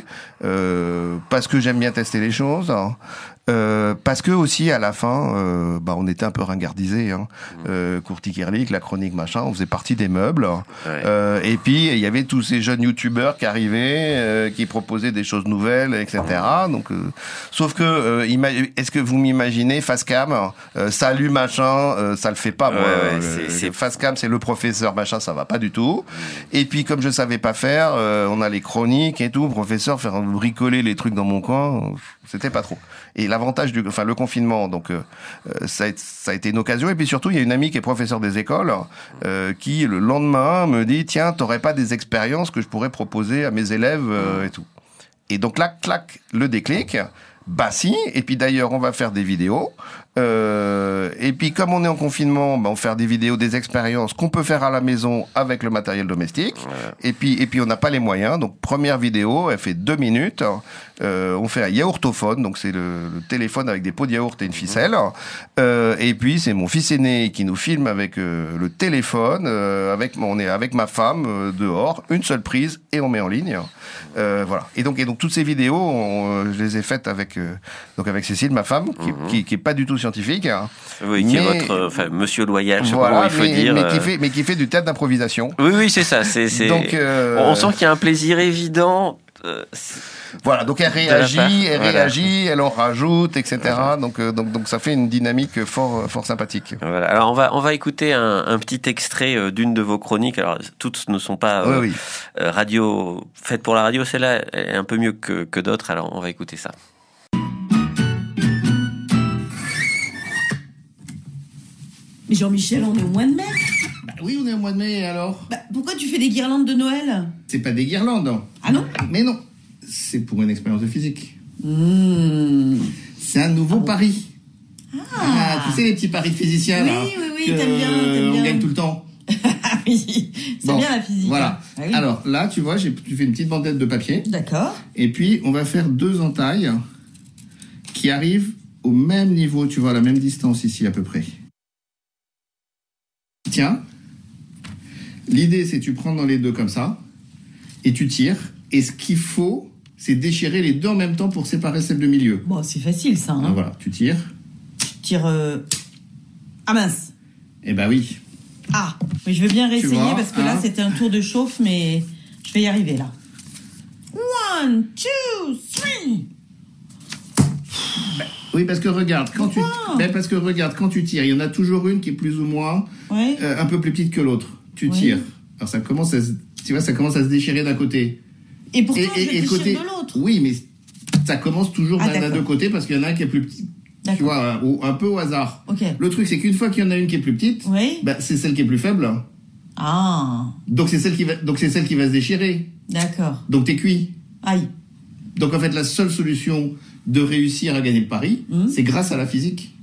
euh, parce que j'aime bien tester les choses, hein. Euh, parce que aussi à la fin, euh, bah on était un peu ringardisés, hein. Mmh. Euh, Courtiquerlic, la chronique machin, on faisait partie des meubles. Ouais. Euh, et puis il y avait tous ces jeunes youtubeurs qui arrivaient, euh, qui proposaient des choses nouvelles, et cetera. Donc, euh, sauf que, euh, ima- est-ce que vous m'imaginez Facecam, euh, salut machin, euh, ça le fait pas. Ouais, moi, ouais, c'est, c'est... Facecam, c'est le professeur machin, ça va pas du tout. Mmh. Et puis comme je savais pas faire, euh, on a les chroniques et tout, professeur faire bricoler les trucs dans mon coin, c'était pas trop. Et l'avantage du, enfin le confinement, donc euh, ça, a, ça a été une occasion. Et puis surtout, il y a une amie qui est professeure des écoles, euh, qui le lendemain me dit tiens, t'aurais pas des expériences que je pourrais proposer à mes élèves euh, et tout. Et donc là, clac, le déclic. Bah si. Et puis d'ailleurs, on va faire des vidéos. Euh, et puis comme on est en confinement, bah, on va faire des vidéos, des expériences qu'on peut faire à la maison avec le matériel domestique. Ouais. Et puis et puis on n'a pas les moyens. Donc première vidéo, elle fait deux minutes. Euh, on fait un yaourtophone, donc c'est le, le téléphone avec des pots de yaourt et une ficelle. Euh, et puis c'est mon fils aîné qui nous filme avec euh, le téléphone, euh, avec on est avec ma femme euh, dehors, une seule prise et on met en ligne. Euh, voilà. Et donc et donc toutes ces vidéos, on, je les ai faites avec euh, donc avec Cécile, ma femme, qui, mm-hmm. qui, qui est pas du tout scientifique. Hein, oui, qui mais, est votre, enfin Monsieur Loyal, je sais voilà, pas comment il faut mais, dire. Mais qui fait mais qui fait du théâtre d'improvisation. Oui oui c'est ça. C'est, c'est... Donc euh... on sent qu'il y a un plaisir évident. Euh, voilà, donc elle réagit, part, elle voilà. réagit, elle en rajoute, et cetera. Voilà. Donc, euh, donc, donc ça fait une dynamique fort, fort sympathique. Voilà. Alors on va on va écouter un, un petit extrait euh, d'une de vos chroniques. Alors toutes ne sont pas euh, oui, oui. euh, radio faites pour la radio. Celle-là est un peu mieux que que d'autres. Alors on va écouter ça. Mais Jean-Michel, on est au mois de mai. Bah oui, on est au mois de mai, et alors Bah, pourquoi tu fais des guirlandes de Noël? C'est pas des guirlandes. Ah non? Mais non, c'est pour une expérience de physique. Mmh. C'est un nouveau Ah bon. pari. Ah. Ah, tu sais les petits paris de physiciens Oui, là, oui, oui, que, t'aimes bien, t'aimes on bien. gagne tout le temps. Ah oui, c'est Bon, bien la physique. Voilà. hein. Ah oui. Alors là, tu vois, j'ai tu fais une petite bandette de papier. D'accord. Et puis, on va faire deux entailles qui arrivent au même niveau, tu vois, à la même distance ici à peu près. Tiens, l'idée c'est tu prends dans les deux comme ça et tu tires. Et ce qu'il faut, c'est déchirer les deux en même temps pour séparer celle de milieu. Bon, c'est facile ça. Hein. Donc voilà, tu tires. Tu tires. Euh... Ah mince. Eh ben oui. Ah, mais je veux bien réessayer vois, parce que là hein. c'était un tour de chauffe, mais je vais y arriver là. One, two, three. Oui, parce que regarde, quand tu, Pourquoi ben parce que regarde, quand tu tires, il y en a toujours une qui est plus ou moins Ouais. euh, un peu plus petite que l'autre. Tu Oui. tires. Alors ça commence à se, tu vois, ça commence à se déchirer d'un côté. Et pourtant et, je le et déchire côté, de l'autre. oui, mais ça commence toujours Ah, d'un d'un d'accord. deux côtés parce qu'il y en a un qui est plus petit. Tu D'accord. vois, un, un peu au hasard. Ok. Le truc, c'est qu'une fois qu'il y en a une qui est plus petite, Oui. ben, c'est celle qui est plus faible. Ah, Donc c'est celle qui va, donc c'est celle qui va se déchirer. d'accord. Donc t'es cuit. Aïe. Donc en fait, la seule solution de réussir à gagner le pari, Mmh. c'est grâce à la physique.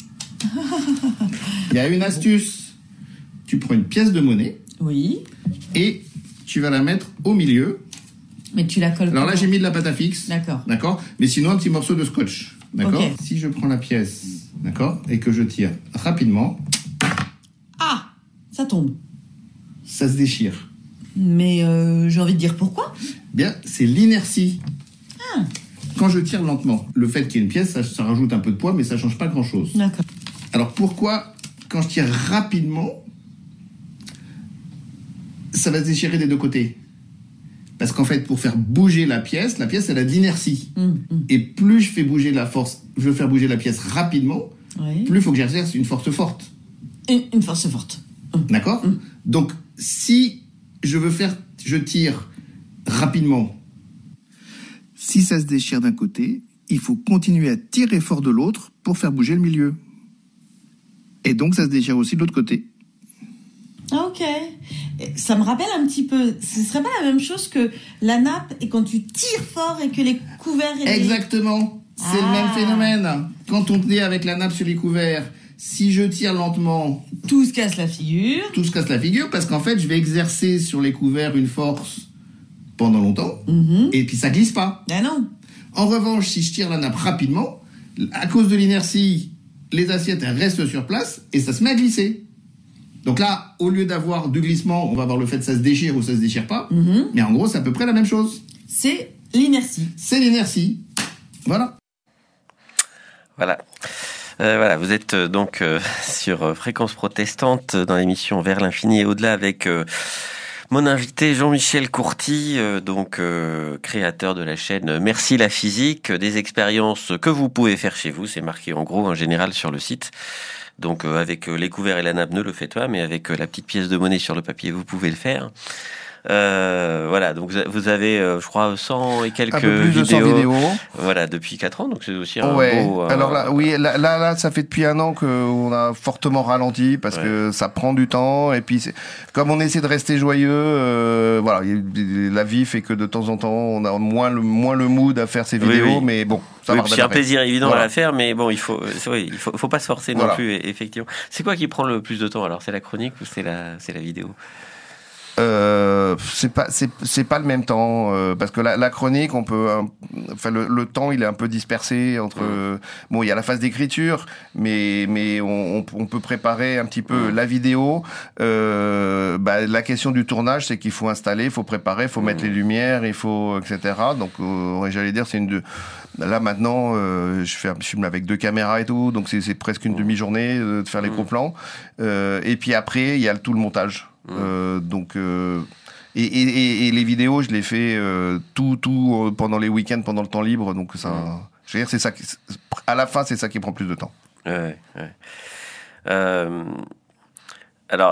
Il y a une astuce. Tu prends une pièce de monnaie Oui. et tu vas la mettre au milieu. Mais tu la colles. Alors là, comment j'ai mis de la pâte à fixe. D'accord. D'accord. Mais sinon, un petit morceau de scotch. D'accord. Ok. Si je prends la pièce, d'accord, et que je tire rapidement, Ah, ça tombe. ça se déchire. Mais euh, j'ai envie de dire pourquoi. Bien, c'est l'inertie. Ah. Quand je tire lentement, le fait qu'il y ait une pièce, ça, ça rajoute un peu de poids, mais ça change pas grand-chose. D'accord. Alors pourquoi, quand je tire rapidement, ça va se déchirer des deux côtés? Parce qu'en fait, pour faire bouger la pièce, la pièce, elle a de l'inertie. Hum, hum. Et plus je fais bouger la force, je veux faire bouger la pièce rapidement, Oui. plus il faut que j'exerce une force forte. Une, une force forte. Hum. D'accord? Donc, si je veux faire, je tire rapidement. Si ça se déchire d'un côté, il faut continuer à tirer fort de l'autre pour faire bouger le milieu. Et donc, ça se déchire aussi de l'autre côté. Ah, ok. Et ça me rappelle un petit peu. Ce serait pas la même chose que la nappe et quand tu tires fort et que les couverts. Et les... Exactement. C'est Ah. le même phénomène. Quand on est avec la nappe sur les couverts, si je tire lentement, Tout se casse la figure. tout se casse la figure parce qu'en fait, je vais exercer sur les couverts une force pendant longtemps Mhm. et puis ça glisse pas. Ah non. En revanche, si je tire la nappe rapidement, à cause de l'inertie, les assiettes elles restent sur place et ça se met à glisser. Donc là, au lieu d'avoir du glissement, on va avoir le fait que ça se déchire ou ça se déchire pas. Mhm. Mais en gros, c'est à peu près la même chose. C'est l'inertie. C'est l'inertie. Voilà. Voilà. Euh, voilà, vous êtes euh, donc euh, sur euh, Fréquence Protestante dans l'émission Vers l'infini et au-delà avec euh, mon invité Jean-Michel Courty, euh, donc euh, créateur de la chaîne Merci la physique, des expériences que vous pouvez faire chez vous, c'est marqué en gros en général sur le site. Donc euh, avec euh, les couverts et la nappe, ne le faites pas, mais avec euh, la petite pièce de monnaie sur le papier, vous pouvez le faire. Euh, voilà, donc vous avez, euh, je crois, cent et quelques Un peu plus vidéos, de cent vidéos. Voilà, depuis quatre ans, donc c'est aussi un Ouais. beau... euh, Alors là, oui, là, là, là, ça fait depuis un an qu'on a fortement ralenti parce Ouais. que ça prend du temps et puis c'est- comme on essaie de rester joyeux, euh, voilà, y- la vie fait que de temps en temps on a moins le moins le mood à faire ces Oui, vidéos, oui. mais bon, ça Oui, va c'est un redémarrer. plaisir évident Voilà. à la faire, mais bon, il faut, c'est vrai, il faut, faut pas se forcer Voilà. non plus, et- effectivement. C'est quoi qui prend le plus de temps alors? C'est la chronique ou c'est la, c'est la vidéo? Euh, c'est pas c'est c'est pas le même temps euh, parce que la, la chronique on peut euh, enfin le, le temps il est un peu dispersé entre euh, bon il y a la phase d'écriture mais mais on, on, on peut préparer un petit peu la vidéo euh, bah, la question du tournage c'est qu'il faut installer il faut préparer il faut mettre les lumières il faut etc donc euh, j'allais dire c'est une de là maintenant euh, je fais un film avec deux caméras et tout donc c'est c'est presque une demi-journée euh, de faire les gros plans euh, et puis après il y a le, tout le montage. Euh, donc euh, Et, et, et les vidéos, je les fais euh, tout, tout euh, pendant les week-ends, pendant le temps libre. Donc, ça, mmh. je veux dire, c'est ça qui, à la fin, c'est ça qui prend plus de temps. Ouais, ouais. Euh, alors,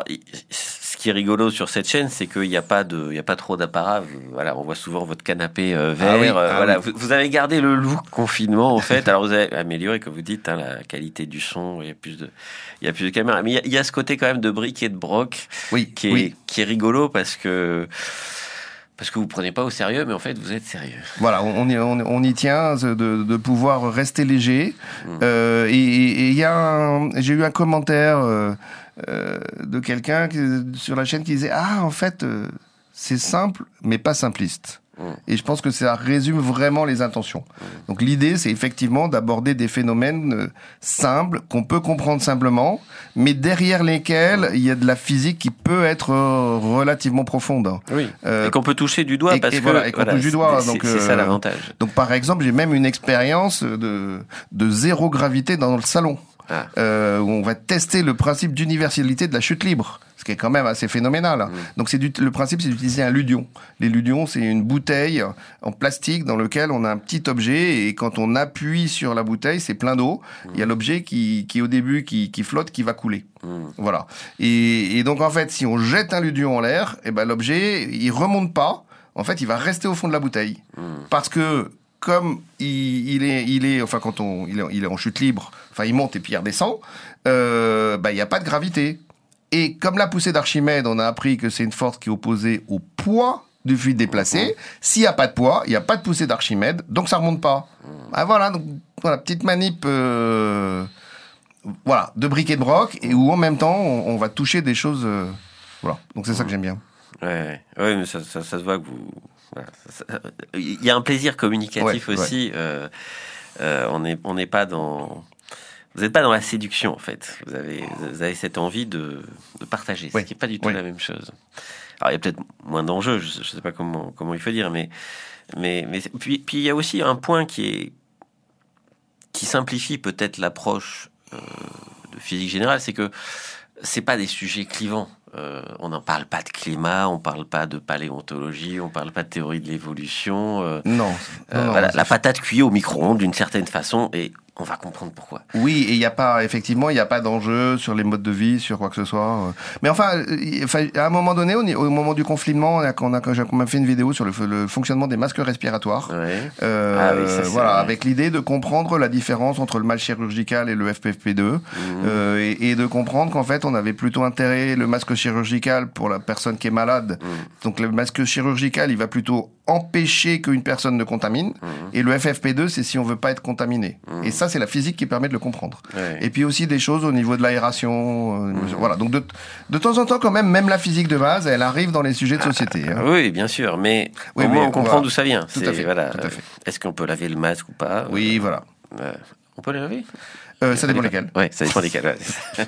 ce qui est rigolo sur cette chaîne, c'est qu'il n'y a pas de, il y a pas trop d'apparat. Voilà, on voit souvent votre canapé euh, vert. Ah oui, euh, ah voilà, oui. vous, vous avez gardé le look confinement en fait. Alors vous avez amélioré, comme vous dites, hein, la qualité du son. Il y a plus de, il y a plus de caméras. Mais il y a, il y a ce côté quand même de bric et de broc, oui, qui est, oui. qui est rigolo parce que. Parce que vous prenez pas au sérieux, mais en fait, vous êtes sérieux. Voilà, on y, on, on y tient de, de pouvoir rester léger. Mmh. Euh, et il y a un, j'ai eu un commentaire euh, euh, de quelqu'un qui, sur la chaîne qui disait « Ah, en fait, euh, c'est simple, mais pas simpliste. » Et je pense que ça résume vraiment les intentions. Donc l'idée, c'est effectivement d'aborder des phénomènes euh, simples, qu'on peut comprendre simplement, mais derrière lesquels il y a de la physique qui peut être euh, relativement profonde. Oui. Euh, et qu'on peut toucher du doigt, et, parce et que voilà, et qu'on voilà, touche du doigt. C'est, donc, c'est, c'est ça l'avantage. Euh, donc par exemple, j'ai même une expérience de, de zéro gravité dans le salon. Ah. Euh, où on va tester le principe d'universalité de la chute libre, ce qui est quand même assez phénoménal. Mmh. Donc c'est du, le principe, c'est d'utiliser un ludion. Les ludions, c'est une bouteille en plastique dans lequel on a un petit objet et quand on appuie sur la bouteille, c'est plein d'eau. Mmh. Il y a l'objet qui, qui au début qui, qui flotte, qui va couler. Mmh. Voilà. Et, et donc en fait, si on jette un ludion en l'air, et ben l'objet, il remonte pas. En fait, il va rester au fond de la bouteille mmh. parce que comme il, il est, il est, enfin quand on, il est, il est en chute libre, enfin il monte et puis il redescend, euh, bah il y a pas de gravité. Et comme la poussée d'Archimède, on a appris que c'est une force qui est opposée au poids du fluide déplacé. Mmh. S'il y a pas de poids, il y a pas de poussée d'Archimède, donc ça remonte pas. Mmh. Ah voilà, donc voilà petite manip, euh, voilà, de bric et de broc et où en même temps on, on va toucher des choses, euh, voilà. Donc c'est mmh. ça que j'aime bien. Ouais, ouais, mais ça, ça, ça se voit que vous. Voilà, il y a un plaisir communicatif ouais, aussi. Ouais. Euh, euh, on n'est on n'est pas dans. Vous n'êtes pas dans la séduction en fait. Vous avez vous avez cette envie de, de partager, ouais. ce qui n'est pas du tout ouais. la même chose. Alors il y a peut-être moins d'enjeux. Je ne sais pas comment comment il faut dire, mais mais mais puis puis il y a aussi un point qui est qui simplifie peut-être l'approche euh, de physique générale, c'est que c'est pas des sujets clivants. Euh, on n'en parle pas de climat, on parle pas de paléontologie, on parle pas de théorie de l'évolution. Euh, non. Euh, non voilà, la patate cuite au micro-ondes d'une certaine façon et on va comprendre pourquoi. Oui, et il y a pas, effectivement, il n'y a pas d'enjeu sur les modes de vie, sur quoi que ce soit. Mais enfin, enfin à un moment donné, au, au moment du confinement, on a, on a, j'ai même fait une vidéo sur le, le fonctionnement des masques respiratoires. Ouais. Euh, ah oui, ça, voilà, vrai. Avec l'idée de comprendre la différence entre le masque chirurgical et le F P F P deux, mmh. euh, et, et de comprendre qu'en fait, on avait plutôt intérêt le masque chirurgical pour la personne qui est malade. Mmh. Donc le masque chirurgical, il va plutôt empêcher qu'une personne ne contamine, mmh. et le F F P deux, c'est si on veut pas être contaminé. Mmh. Et ça, c'est la physique qui permet de le comprendre. Ouais. Et puis aussi des choses au niveau de l'aération. Euh, mmh. Voilà. Donc de, de temps en temps, quand même, même la physique de base, elle arrive dans les sujets de société. Ah, hein. Oui, bien sûr. Mais oui, au moins, on comprend voilà. d'où ça vient. Tout à fait. Voilà, tout à fait. Est-ce qu'on peut laver le masque ou pas? Oui, euh, voilà. Euh, on peut les laver euh, Ça dépend lesquels. Oui, ça dépend lesquels. Ouais.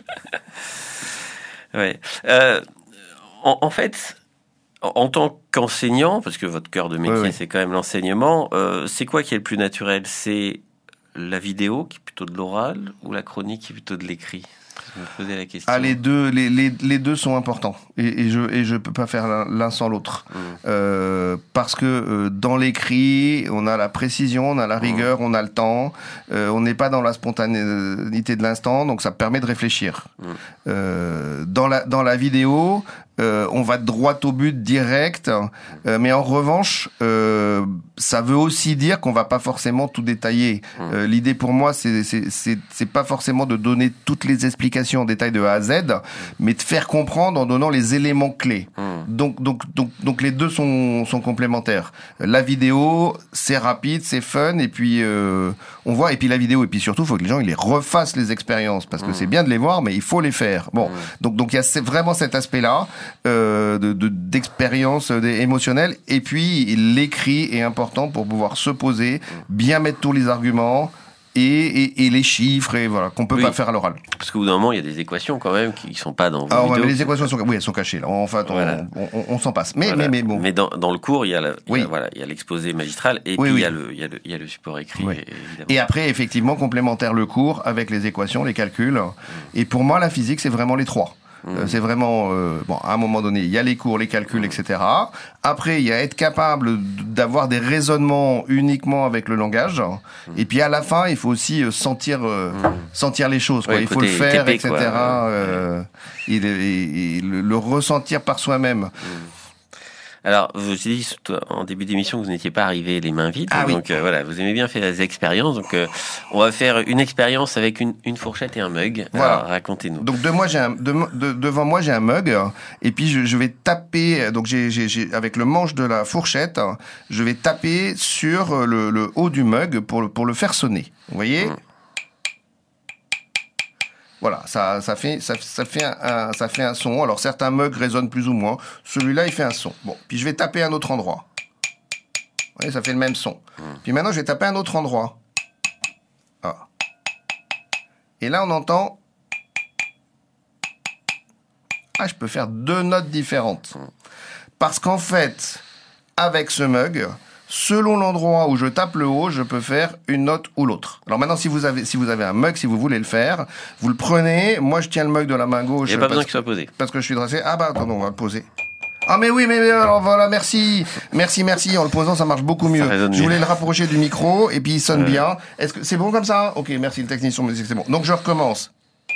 ouais. Euh, en, en fait... En tant qu'enseignant, parce que votre cœur de métier, oui, oui. c'est quand même l'enseignement, euh, c'est quoi qui est le plus naturel? C'est la vidéo, qui est plutôt de l'oral, ou la chronique, qui est plutôt de l'écrit? Je me posais la question. Ah, les deux, les, les, les deux sont importants. Et, et je et je peux pas faire l'un, l'un sans l'autre. Mmh. Euh, parce que euh, dans l'écrit, on a la précision, on a la rigueur, mmh. on a le temps. Euh, on n'est pas dans la spontanéité de l'instant, donc ça permet de réfléchir. Mmh. Euh, dans la dans la vidéo, euh, on va droit au but, direct. Euh, mais en revanche, euh, ça veut aussi dire qu'on va pas forcément tout détailler. Mmh. Euh, l'idée pour moi, c'est c'est c'est c'est pas forcément de donner toutes les explications en détail de A à Z, mais de faire comprendre en donnant les éléments clés. Mmh. Donc, donc, donc, donc les deux sont, sont complémentaires. La vidéo, c'est rapide, c'est fun, et puis euh, on voit. Et puis la vidéo, et puis surtout, il faut que les gens ils les refassent les expériences, parce que mmh. c'est bien de les voir, mais il faut les faire. Bon, mmh. donc, donc il y a vraiment cet aspect-là euh, de, de d'expérience émotionnelle, et puis l'écrit est important pour pouvoir se poser, bien mettre tous les arguments. Et, et, et les chiffres, et voilà, qu'on peut oui. pas faire à l'oral. Parce qu'au bout d'un moment, il y a des équations quand même qui sont pas dans vos Alors, vidéos. Mais les équations sont, oui, elles sont cachées là. En fait, on, voilà. on, on, on s'en passe. Mais, voilà. mais, mais bon. Mais dans, dans le cours, il y a, la, il y a, oui. voilà, il y a l'exposé magistral et oui, puis oui. il y a le, il y a le, il y a le support écrit. Oui. Évidemment. Et après, effectivement, complémentaire le cours avec les équations, les calculs. Mmh. Et pour moi, la physique, c'est vraiment les trois. Mmh. Euh, c'est vraiment, euh, bon, à un moment donné, il y a les cours, les calculs, mmh. et cetera. Après, il y a être capable d'avoir des raisonnements uniquement avec le langage. Mmh. Et puis à la fin, il faut aussi sentir, euh, mmh. sentir les choses, quoi. Ouais, il faut le faire, T P, et cetera. Euh, ouais. et, et, et le, le ressentir par soi-même. Mmh. Alors, vous avez dit en début d'émission que vous n'étiez pas arrivé les mains vides. Ah, donc oui. euh, voilà, vous aimez bien faire des expériences. Donc euh, on va faire une expérience avec une, une fourchette et un mug. Voilà. Alors, racontez-nous. Donc de moi, j'ai un, de, de, devant moi j'ai un mug et puis je, je vais taper. Donc j'ai, j'ai, j'ai avec le manche de la fourchette, je vais taper sur le, le haut du mug pour le, pour le faire sonner. Vous voyez. Mmh. Voilà, ça, ça fait, ça, ça fait un, un, ça fait un son. Alors certains mugs résonnent plus ou moins. Celui-là, il fait un son. Bon, puis je vais taper à un autre endroit. Vous voyez, ça fait le même son. Mmh. Puis maintenant, je vais taper à un autre endroit. Ah. Et là, on entend. Ah, je peux faire deux notes différentes. Mmh. Parce qu'en fait, avec ce mug, selon l'endroit où je tape le haut, je peux faire une note ou l'autre. Alors maintenant, si vous avez, si vous avez un mug, si vous voulez le faire, vous le prenez. Moi, je tiens le mug de la main gauche. Il n'y a pas besoin qu'il soit posé. Parce que je suis dressé. Ah bah, attendez, on va le poser. Ah mais oui, mais, mais alors voilà, merci. Merci, merci. En le posant, ça marche beaucoup mieux. Je voulais le rapprocher du micro et puis il sonne euh... bien. Est-ce que c'est bon comme ça? Ok, merci, le technicien me dit que c'est bon. Donc je recommence.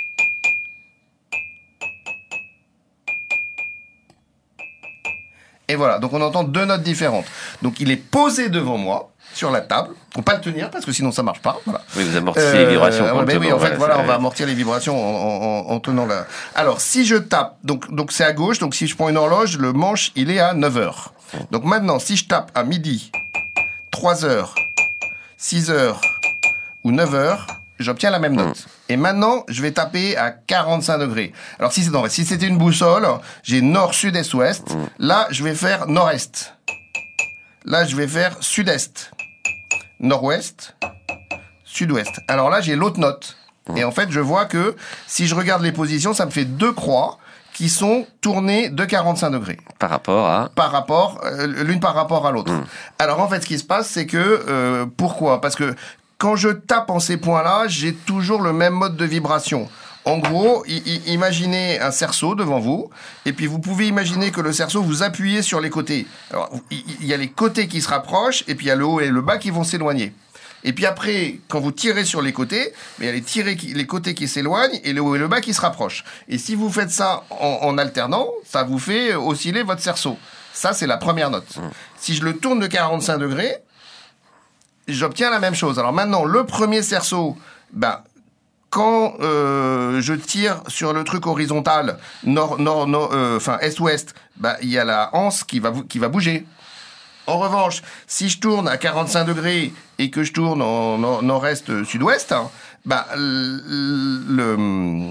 Et voilà, donc on entend deux notes différentes. Donc il est posé devant moi, sur la table. Faut pas le tenir, parce que sinon ça marche pas. Voilà. Oui, vous amortissez euh, les vibrations. Euh, ben oui, en fait, voilà, on va amortir les vibrations en, en, en tenant la... Alors, si je tape, donc, donc c'est à gauche, donc si je prends une horloge, le manche, il est à neuf heures. Donc maintenant, si je tape à midi, trois heures, six heures ou neuf heures, j'obtiens la même note. Mmh. Et maintenant, je vais taper à quarante-cinq degrés. Alors, si, c'est, non, si c'était une boussole, j'ai nord, sud, est, ouest. Mmh. Là, je vais faire nord-est. Là, je vais faire sud-est. Nord-ouest, sud-ouest. Alors là, j'ai l'autre note. Mmh. Et en fait, je vois que si je regarde les positions, ça me fait deux croix qui sont tournées de quarante-cinq degrés. Par rapport à... Par rapport, euh, l'une par rapport à l'autre. Mmh. Alors en fait, ce qui se passe, c'est que... Euh, pourquoi ? Parce que quand je tape en ces points-là, j'ai toujours le même mode de vibration. En gros, i- i- imaginez un cerceau devant vous, et puis vous pouvez imaginer que le cerceau, vous appuyez sur les côtés. Alors, il y, y a les côtés qui se rapprochent, et puis il y a le haut et le bas qui vont s'éloigner. Et puis après, quand vous tirez sur les côtés, il y a les, tirés qui, les côtés qui s'éloignent, et le haut et le bas qui se rapprochent. Et si vous faites ça en, en alternant, ça vous fait osciller votre cerceau. Ça, c'est la première note. Mmh. Si je le tourne de quarante-cinq degrés, j'obtiens la même chose. Alors maintenant, le premier cerceau, ben, quand euh, je tire sur le truc horizontal, nord, nord, nord, euh, enfin est-ouest, ben, il y a la anse qui va, qui va bouger. En revanche, si je tourne à quarante-cinq degrés et que je tourne en nord, nord-est, sud-ouest, ben, le, le, euh,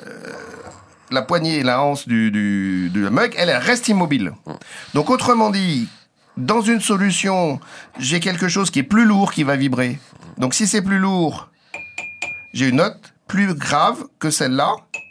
la poignée, la anse du, du, du mug, elle, elle reste immobile. Donc autrement dit, dans une solution, j'ai quelque chose qui est plus lourd qui va vibrer. Donc si c'est plus lourd, j'ai une note plus grave que celle-là,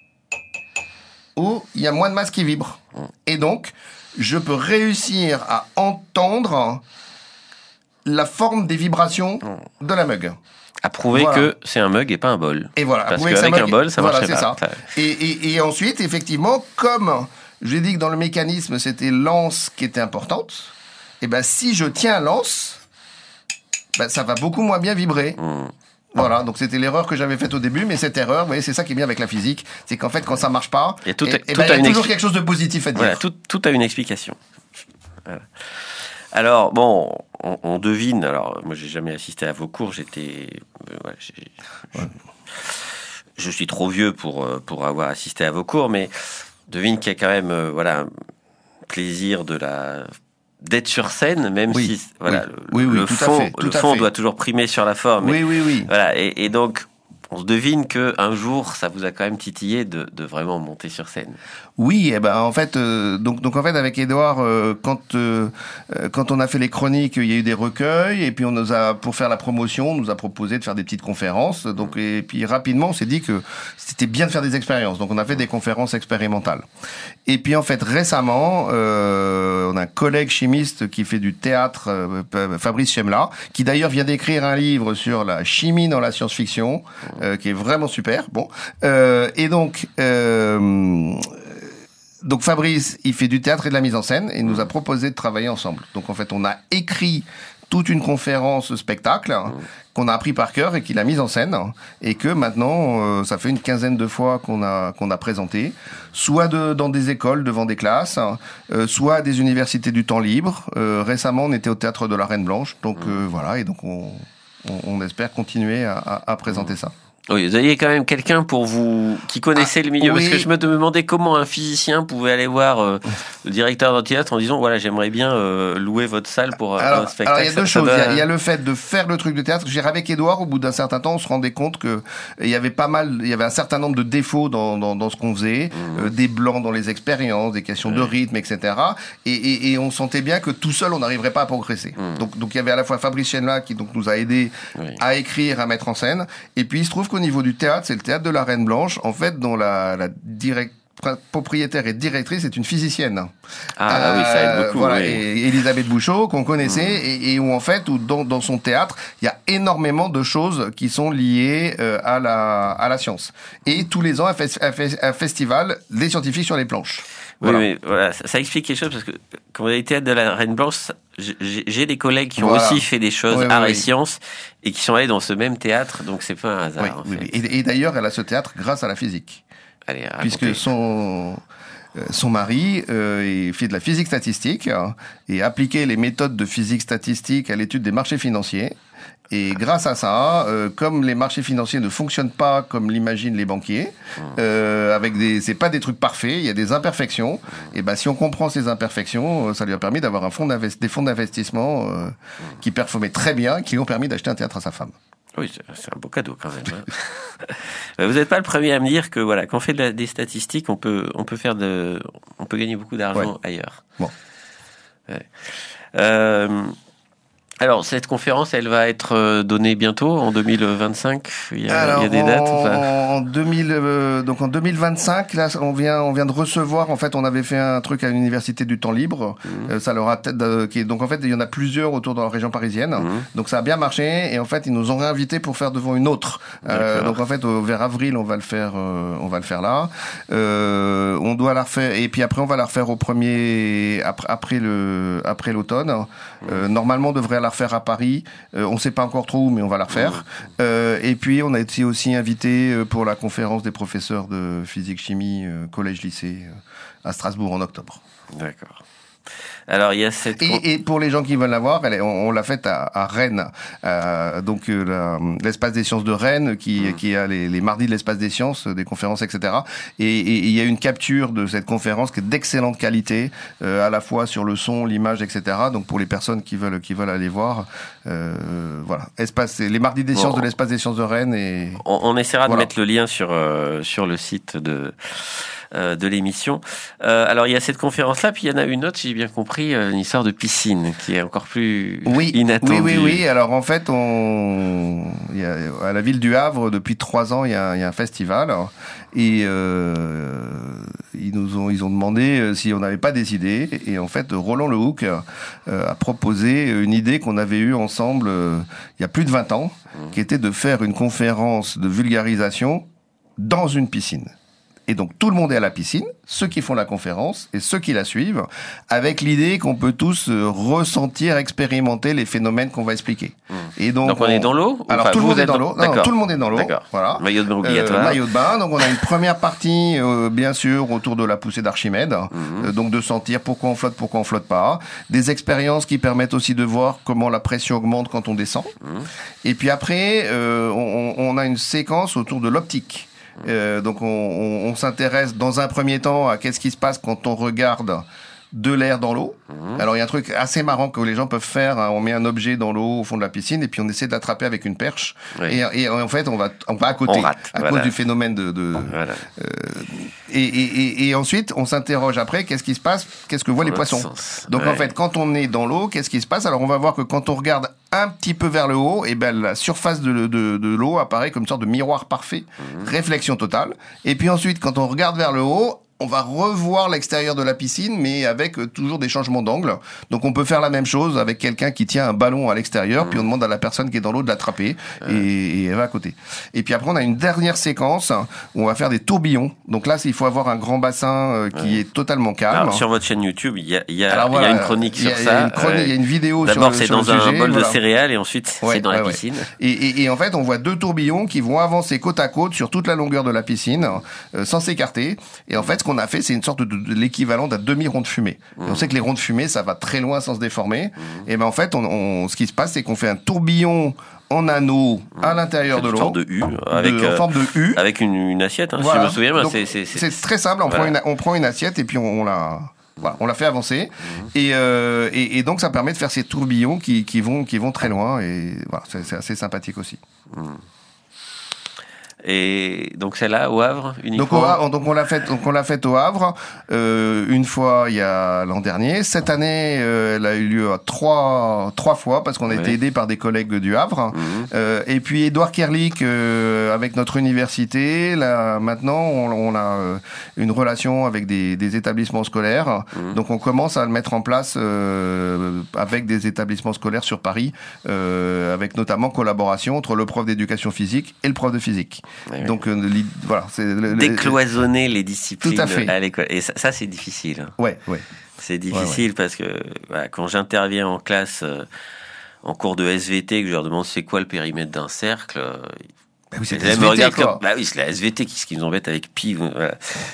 où il y a moins de masse qui vibre. Et donc, je peux réussir à entendre la forme des vibrations de la mug. À prouver voilà. que c'est un mug et pas un bol. Et voilà. Parce qu'avec un, un bol, ça voilà, marcherait c'est pas. Ça. Et, et, et ensuite, effectivement, comme j'ai dit que dans le mécanisme, c'était l'anse qui était importante, et ben si je tiens l'anse, ben ça va beaucoup moins bien vibrer. Mmh. Voilà, donc c'était l'erreur que j'avais faite au début, mais cette erreur, vous voyez, c'est ça qui est bien avec la physique, c'est qu'en fait, quand ça marche pas, et tout, et, a, et tout ben, a il y a toujours expli- quelque chose de positif à dire. Voilà, tout, tout a une explication. Voilà. Alors, bon, on, on devine, alors, moi, j'ai jamais assisté à vos cours, j'étais... Euh, ouais, j'ai, je, ouais. je suis trop vieux pour, pour avoir assisté à vos cours, mais devine qu'il y a quand même, euh, voilà, un plaisir de la... d'être sur scène, même oui, si voilà, oui, le, oui, oui, le tout fond, à fait, tout le à fond fait. doit toujours primer sur la forme. Oui, oui, oui. Voilà, et, et donc on se devine que un jour, ça vous a quand même titillé de, de vraiment monter sur scène. Oui, eh ben en fait, euh, donc donc en fait avec Édouard, euh, quand euh, quand on a fait les chroniques, il y a eu des recueils, et puis on nous a, pour faire la promotion, on nous a proposé de faire des petites conférences. Donc et puis rapidement, on s'est dit que c'était bien de faire des expériences. Donc on a fait des conférences expérimentales. Et puis en fait récemment, euh, on a un collègue chimiste qui fait du théâtre, euh, Fabrice Chemla, qui d'ailleurs vient d'écrire un livre sur la chimie dans la science-fiction, euh, qui est vraiment super. Bon, euh, et donc. Euh, donc Fabrice, il fait du théâtre et de la mise en scène et nous a proposé de travailler ensemble. Donc en fait, on a écrit toute une conférence spectacle mmh. qu'on a appris par cœur et qu'il a mise en scène et que maintenant, euh, ça fait une quinzaine de fois qu'on a qu'on a présenté, soit de, dans des écoles devant des classes, euh, soit à des universités du temps libre. Euh, récemment, on était au théâtre de la Reine Blanche, donc mmh. euh, voilà, et donc on, on, on espère continuer à, à, à présenter mmh. ça. Oui, vous aviez quand même quelqu'un pour vous qui connaissait ah, le milieu, oui. Parce que je me demandais comment un physicien pouvait aller voir euh, le directeur d'un théâtre en disant voilà, j'aimerais bien euh, louer votre salle pour alors, un spectacle. Alors il y a deux ça, choses, ça doit... il, y a, il y a le fait de faire le truc de théâtre. J'ai avec Édouard, au bout d'un certain temps, on se rendait compte que il y avait pas mal, il y avait un certain nombre de défauts dans dans, dans ce qu'on faisait, mmh. euh, des blancs dans les expériences, des questions oui. de rythme, et cetera. Et, et, et on sentait bien que tout seul on n'arriverait pas à progresser. Mmh. Donc donc il y avait à la fois Fabrice Chenla qui donc nous a aidé oui. à écrire, à mettre en scène. Et puis il se trouve qu'au niveau du théâtre, c'est le théâtre de la Reine Blanche, en fait, dont la, la direct, propriétaire et directrice est une physicienne. Ah euh, oui, ça aide beaucoup. Voilà, oui. et Elisabeth Bouchot, qu'on connaissait, mmh. et, et où en fait, où dans, dans son théâtre, il y a énormément de choses qui sont liées euh, à la à la science. Et tous les ans, un, fe- un, fe- un festival des scientifiques sur les planches. Voilà. Oui, mais voilà, ça, ça explique quelque chose parce que quand vous avez été théâtre de la Reine Blanche, j'ai, j'ai des collègues qui ont voilà. aussi fait des choses oui, art oui, et oui. sciences et qui sont allés dans ce même théâtre, donc c'est pas un hasard. Oui, en oui, fait. et, et d'ailleurs, elle a ce théâtre grâce à la physique. Allez, puisque son son mari euh, fait de la physique statistique euh, et appliquait les méthodes de physique statistique à l'étude des marchés financiers. Et grâce à ça, euh, comme les marchés financiers ne fonctionnent pas comme l'imaginent les banquiers, euh, avec des, c'est pas des trucs parfaits, il y a des imperfections. Et ben, si on comprend ces imperfections, ça lui a permis d'avoir un fonds d'invest- des fonds d'investissement euh, qui performaient très bien, qui lui ont permis d'acheter un théâtre à sa femme. Oui, c'est un beau cadeau quand même. Hein. Vous n'êtes pas le premier à me dire que voilà, quand on fait de la, des statistiques, on peut, on peut faire de, on peut gagner beaucoup d'argent ouais. ailleurs. Bon. Ouais. Euh, Alors, cette conférence, elle va être donnée bientôt, en deux mille vingt-cinq. Il y a, Alors, il y a des dates. En, en deux mille, euh, donc en deux mille vingt-cinq, là, on vient, on vient de recevoir. En fait, on avait fait un truc à l'université du temps libre. Mmh. Euh, ça leur a tête. Euh, qui, donc en fait, il y en a plusieurs autour de la région parisienne. Mmh. Donc ça a bien marché. Et en fait, ils nous ont réinvités pour faire devant une autre. Euh, donc en fait, euh, vers avril, on va le faire. Euh, on va le faire là. Euh, on doit la refaire. Et puis après, on va la refaire au premier après, après le après l'automne. Mmh. Euh, normalement, on devrait la refaire à Paris. Euh, on ne sait pas encore trop où, mais on va la refaire. Euh, et puis, on a été aussi invité pour la conférence des professeurs de physique-chimie euh, collège-lycée euh, à Strasbourg en octobre. D'accord. Alors il y a cette et, et pour les gens qui veulent la voir, elle est, on, on l'a faite à, à Rennes, euh, donc euh, la, l'espace des sciences de Rennes qui, mmh. qui a les, les mardis de l'espace des sciences, des conférences, et cetera. Et il y a une capture de cette conférence qui est d'excellente qualité, euh, à la fois sur le son, l'image, et cetera. Donc pour les personnes qui veulent qui veulent aller voir, euh, voilà, espace, les mardis des bon, sciences de l'espace des sciences de Rennes. Et on, on essaiera voilà. de mettre le lien sur euh, sur le site de. Euh, de l'émission. Euh, alors il y a cette conférence-là, puis il y en a une autre, si j'ai bien compris, euh, une histoire de piscine qui est encore plus oui, inattendue. Oui, oui, oui. Alors en fait, on, il y a, à la ville du Havre, depuis trois ans, il y a, il y a un festival et euh, ils nous ont, ils ont demandé si on n'avait pas décidé. Et en fait, Roland Lehoucq euh, a proposé une idée qu'on avait eue ensemble euh, il y a plus de vingt ans, mmh. qui était de faire une conférence de vulgarisation dans une piscine. Et donc tout le monde est à la piscine, ceux qui font la conférence et ceux qui la suivent, avec l'idée qu'on peut tous ressentir, expérimenter les phénomènes qu'on va expliquer. Mmh. Et donc, donc on, on est dans l'eau. Alors enfin, tout le monde est dans l'eau. Non, non, tout le monde est dans l'eau. D'accord. Voilà. Maillot de bain obligatoire. Euh, maillot de bain. Donc on a une première partie, euh, bien sûr, autour de la poussée d'Archimède. Mmh. Euh, donc de sentir pourquoi on flotte, pourquoi on flotte pas. Des expériences qui permettent aussi de voir comment la pression augmente quand on descend. Mmh. Et puis après, euh, on, on a une séquence autour de l'optique. Euh, donc on, on, on s'intéresse dans un premier temps à qu'est-ce qui se passe quand on regarde de l'air dans l'eau. Mmh. Alors il y a un truc assez marrant que les gens peuvent faire, hein. On met un objet dans l'eau au fond de la piscine et puis on essaie de l'attraper avec une perche. Oui. Et, et en fait on va, on va à côté, on rate, à voilà. cause du phénomène de... de voilà. euh, et, et, et ensuite on s'interroge après, qu'est-ce qui se passe, qu'est-ce que voient les poissons. Sens. Donc ouais. en fait quand on est dans l'eau, qu'est-ce qui se passe? Alors on va voir que quand on regarde un petit peu vers le haut, et ben la surface de, de, de l'eau apparaît comme une sorte de miroir parfait, mmh. réflexion totale. Et puis ensuite quand on regarde vers le haut, on va revoir l'extérieur de la piscine, mais avec euh, toujours des changements d'angle. Donc on peut faire la même chose avec quelqu'un qui tient un ballon à l'extérieur, mmh. puis on demande à la personne qui est dans l'eau de l'attraper, mmh. et, et elle va à côté. Et puis après on a une dernière séquence où on va faire des tourbillons. Donc là il faut avoir un grand bassin euh, qui mmh. est totalement calme. Alors, sur votre chaîne YouTube, il y a, il y a, Alors, voilà, il y a une chronique sur ça. Il y a une chronique, il y a une vidéo. D'abord sur, c'est sur dans un sujet, bol voilà. de céréales et ensuite ouais, c'est dans ouais, la ouais. piscine. Et, et, et en fait on voit deux tourbillons qui vont avancer côte à côte sur toute la longueur de la piscine, euh, sans s'écarter. Et en fait ce qu'on a fait c'est une sorte de, de l'équivalent d'un demi-rond de fumée. Mmh. On sait que les ronds de fumée, ça va très loin sans se déformer. Mmh. Et ben en fait, on, on, ce qui se passe, c'est qu'on fait un tourbillon en anneau mmh. à l'intérieur de l'eau. En forme de U, avec de, en forme de U, avec une, une assiette. Hein, voilà. Si je me souviens bien, Donc, c'est, c'est, c'est, c'est très simple. On voilà. prend une, on prend une assiette et puis on, on la Voilà, on l'a fait avancer mmh. et, euh, et, et donc ça permet de faire ces tourbillons qui, qui vont qui vont très loin et voilà, c'est, c'est assez sympathique aussi. Mmh. Et donc c'est là au Havre uniquement. Donc, au Havre, donc on l'a fait, donc on l'a fait au Havre euh, une fois il y a l'an dernier. Cette année, euh, elle a eu lieu trois trois fois parce qu'on a ouais. été aidé par des collègues du Havre. Mmh. Euh, et puis Édouard Kerlik euh, avec notre université. Là maintenant, on, on a euh, une relation avec des, des établissements scolaires. Mmh. Donc on commence à le mettre en place euh, avec des établissements scolaires sur Paris, euh, avec notamment collaboration entre le prof d'éducation physique et le prof de physique. Oui, donc oui. Euh, voilà, c'est le, décloisonner les disciplines tout à, fait. à l'école et ça, ça c'est difficile. Hein. Ouais, ouais. C'est difficile ouais, ouais. parce que voilà, quand j'interviens en classe euh, en cours de S V T que je leur demande c'est quoi le périmètre d'un cercle, euh, bah oui, c'est la S V T, quoi. Comme, bah oui, c'est la S V T qui ce qui nous embête avec Pi, voilà.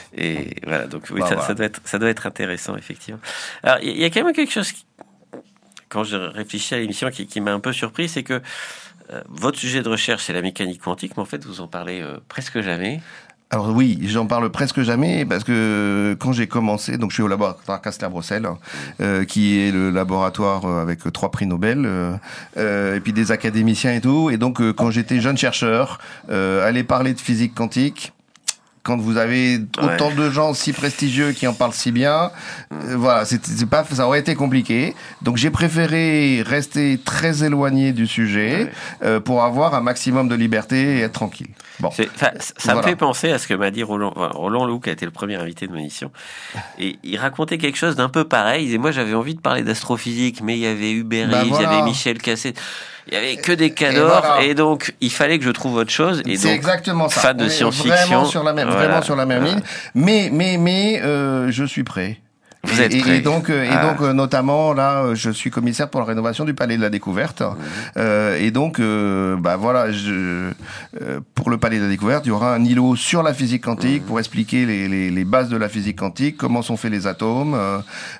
Et voilà, donc oui, bah, ça, voilà. ça doit être ça doit être intéressant effectivement. Alors il y, y a quand même quelque chose qui, quand je réfléchis à l'émission qui, qui m'a un peu surpris, c'est que Euh, votre sujet de recherche, c'est la mécanique quantique, mais en fait, vous en parlez euh, presque jamais. Alors oui, j'en parle presque jamais parce que quand j'ai commencé, donc je suis au laboratoire Kastler-Brossel, euh, qui est le laboratoire avec trois prix Nobel, euh, euh, et puis des académiciens et tout. Et donc euh, quand j'étais jeune chercheur, euh, aller parler de physique quantique, quand vous avez autant ouais. de gens si prestigieux qui en parlent si bien, euh, voilà, c'est, c'est pas, ça aurait été compliqué. Donc j'ai préféré rester très éloigné du sujet ouais. euh, pour avoir un maximum de liberté et être tranquille. Bon, c'est, ça voilà. me fait penser à ce que m'a dit Roland, Roland Loup, qui a été le premier invité de mon émission. Et il racontait quelque chose d'un peu pareil. Il disait, moi j'avais envie de parler d'astrophysique, mais il y avait Hubert bah, Reeves, voilà. il y avait Michel Cassé. Il y avait que des cadors et, voilà. et donc il fallait que je trouve autre chose. Et c'est donc, exactement ça. Fan de science-fiction. Vraiment sur la même, voilà. vraiment sur la même voilà. ligne. Mais mais mais euh, je suis prêt. Vous et, êtes prêt. Et donc, euh, ah. et donc euh, notamment là, je suis commissaire pour la rénovation du Palais de la Découverte. Mmh. Euh, et donc, euh, bah voilà, je, euh, pour le Palais de la Découverte, il y aura un îlot sur la physique quantique mmh. pour expliquer les, les, les bases de la physique quantique, comment sont faits les atomes. Euh,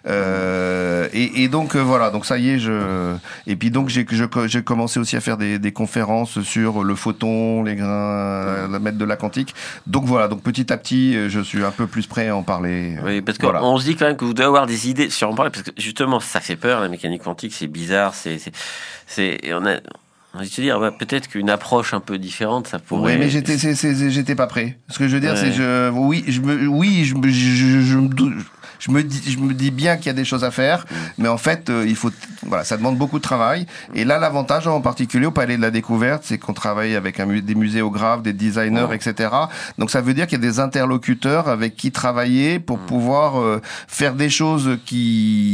euh, et, et donc euh, voilà, donc ça y est, je. Et puis donc j'ai je, j'ai commencé aussi à faire des, des conférences sur le photon, les grains, mmh. la mètre de la quantique. Donc voilà, donc petit à petit, je suis un peu plus prêt à en parler. Oui, parce qu'on voilà. se dit quand même que vous devez avoir des idées sur en parler parce que justement ça fait peur la mécanique quantique, c'est bizarre, c'est c'est, c'est on a on va se dire bah, peut-être qu'une approche un peu différente ça pourrait. Oui, mais j'étais c'est, c'est, j'étais pas prêt. Ce que je veux dire ouais. c'est je oui je me oui je me je, je, je me je me dis je me dis bien qu'il y a des choses à faire, mmh. mais en fait euh, il faut voilà ça demande beaucoup de travail. Et là l'avantage en particulier au Palais de la Découverte, c'est qu'on travaille avec un, des muséographes, des designers, mmh. et cetera. Donc ça veut dire qu'il y a des interlocuteurs avec qui travailler pour mmh. pouvoir euh, faire des choses qui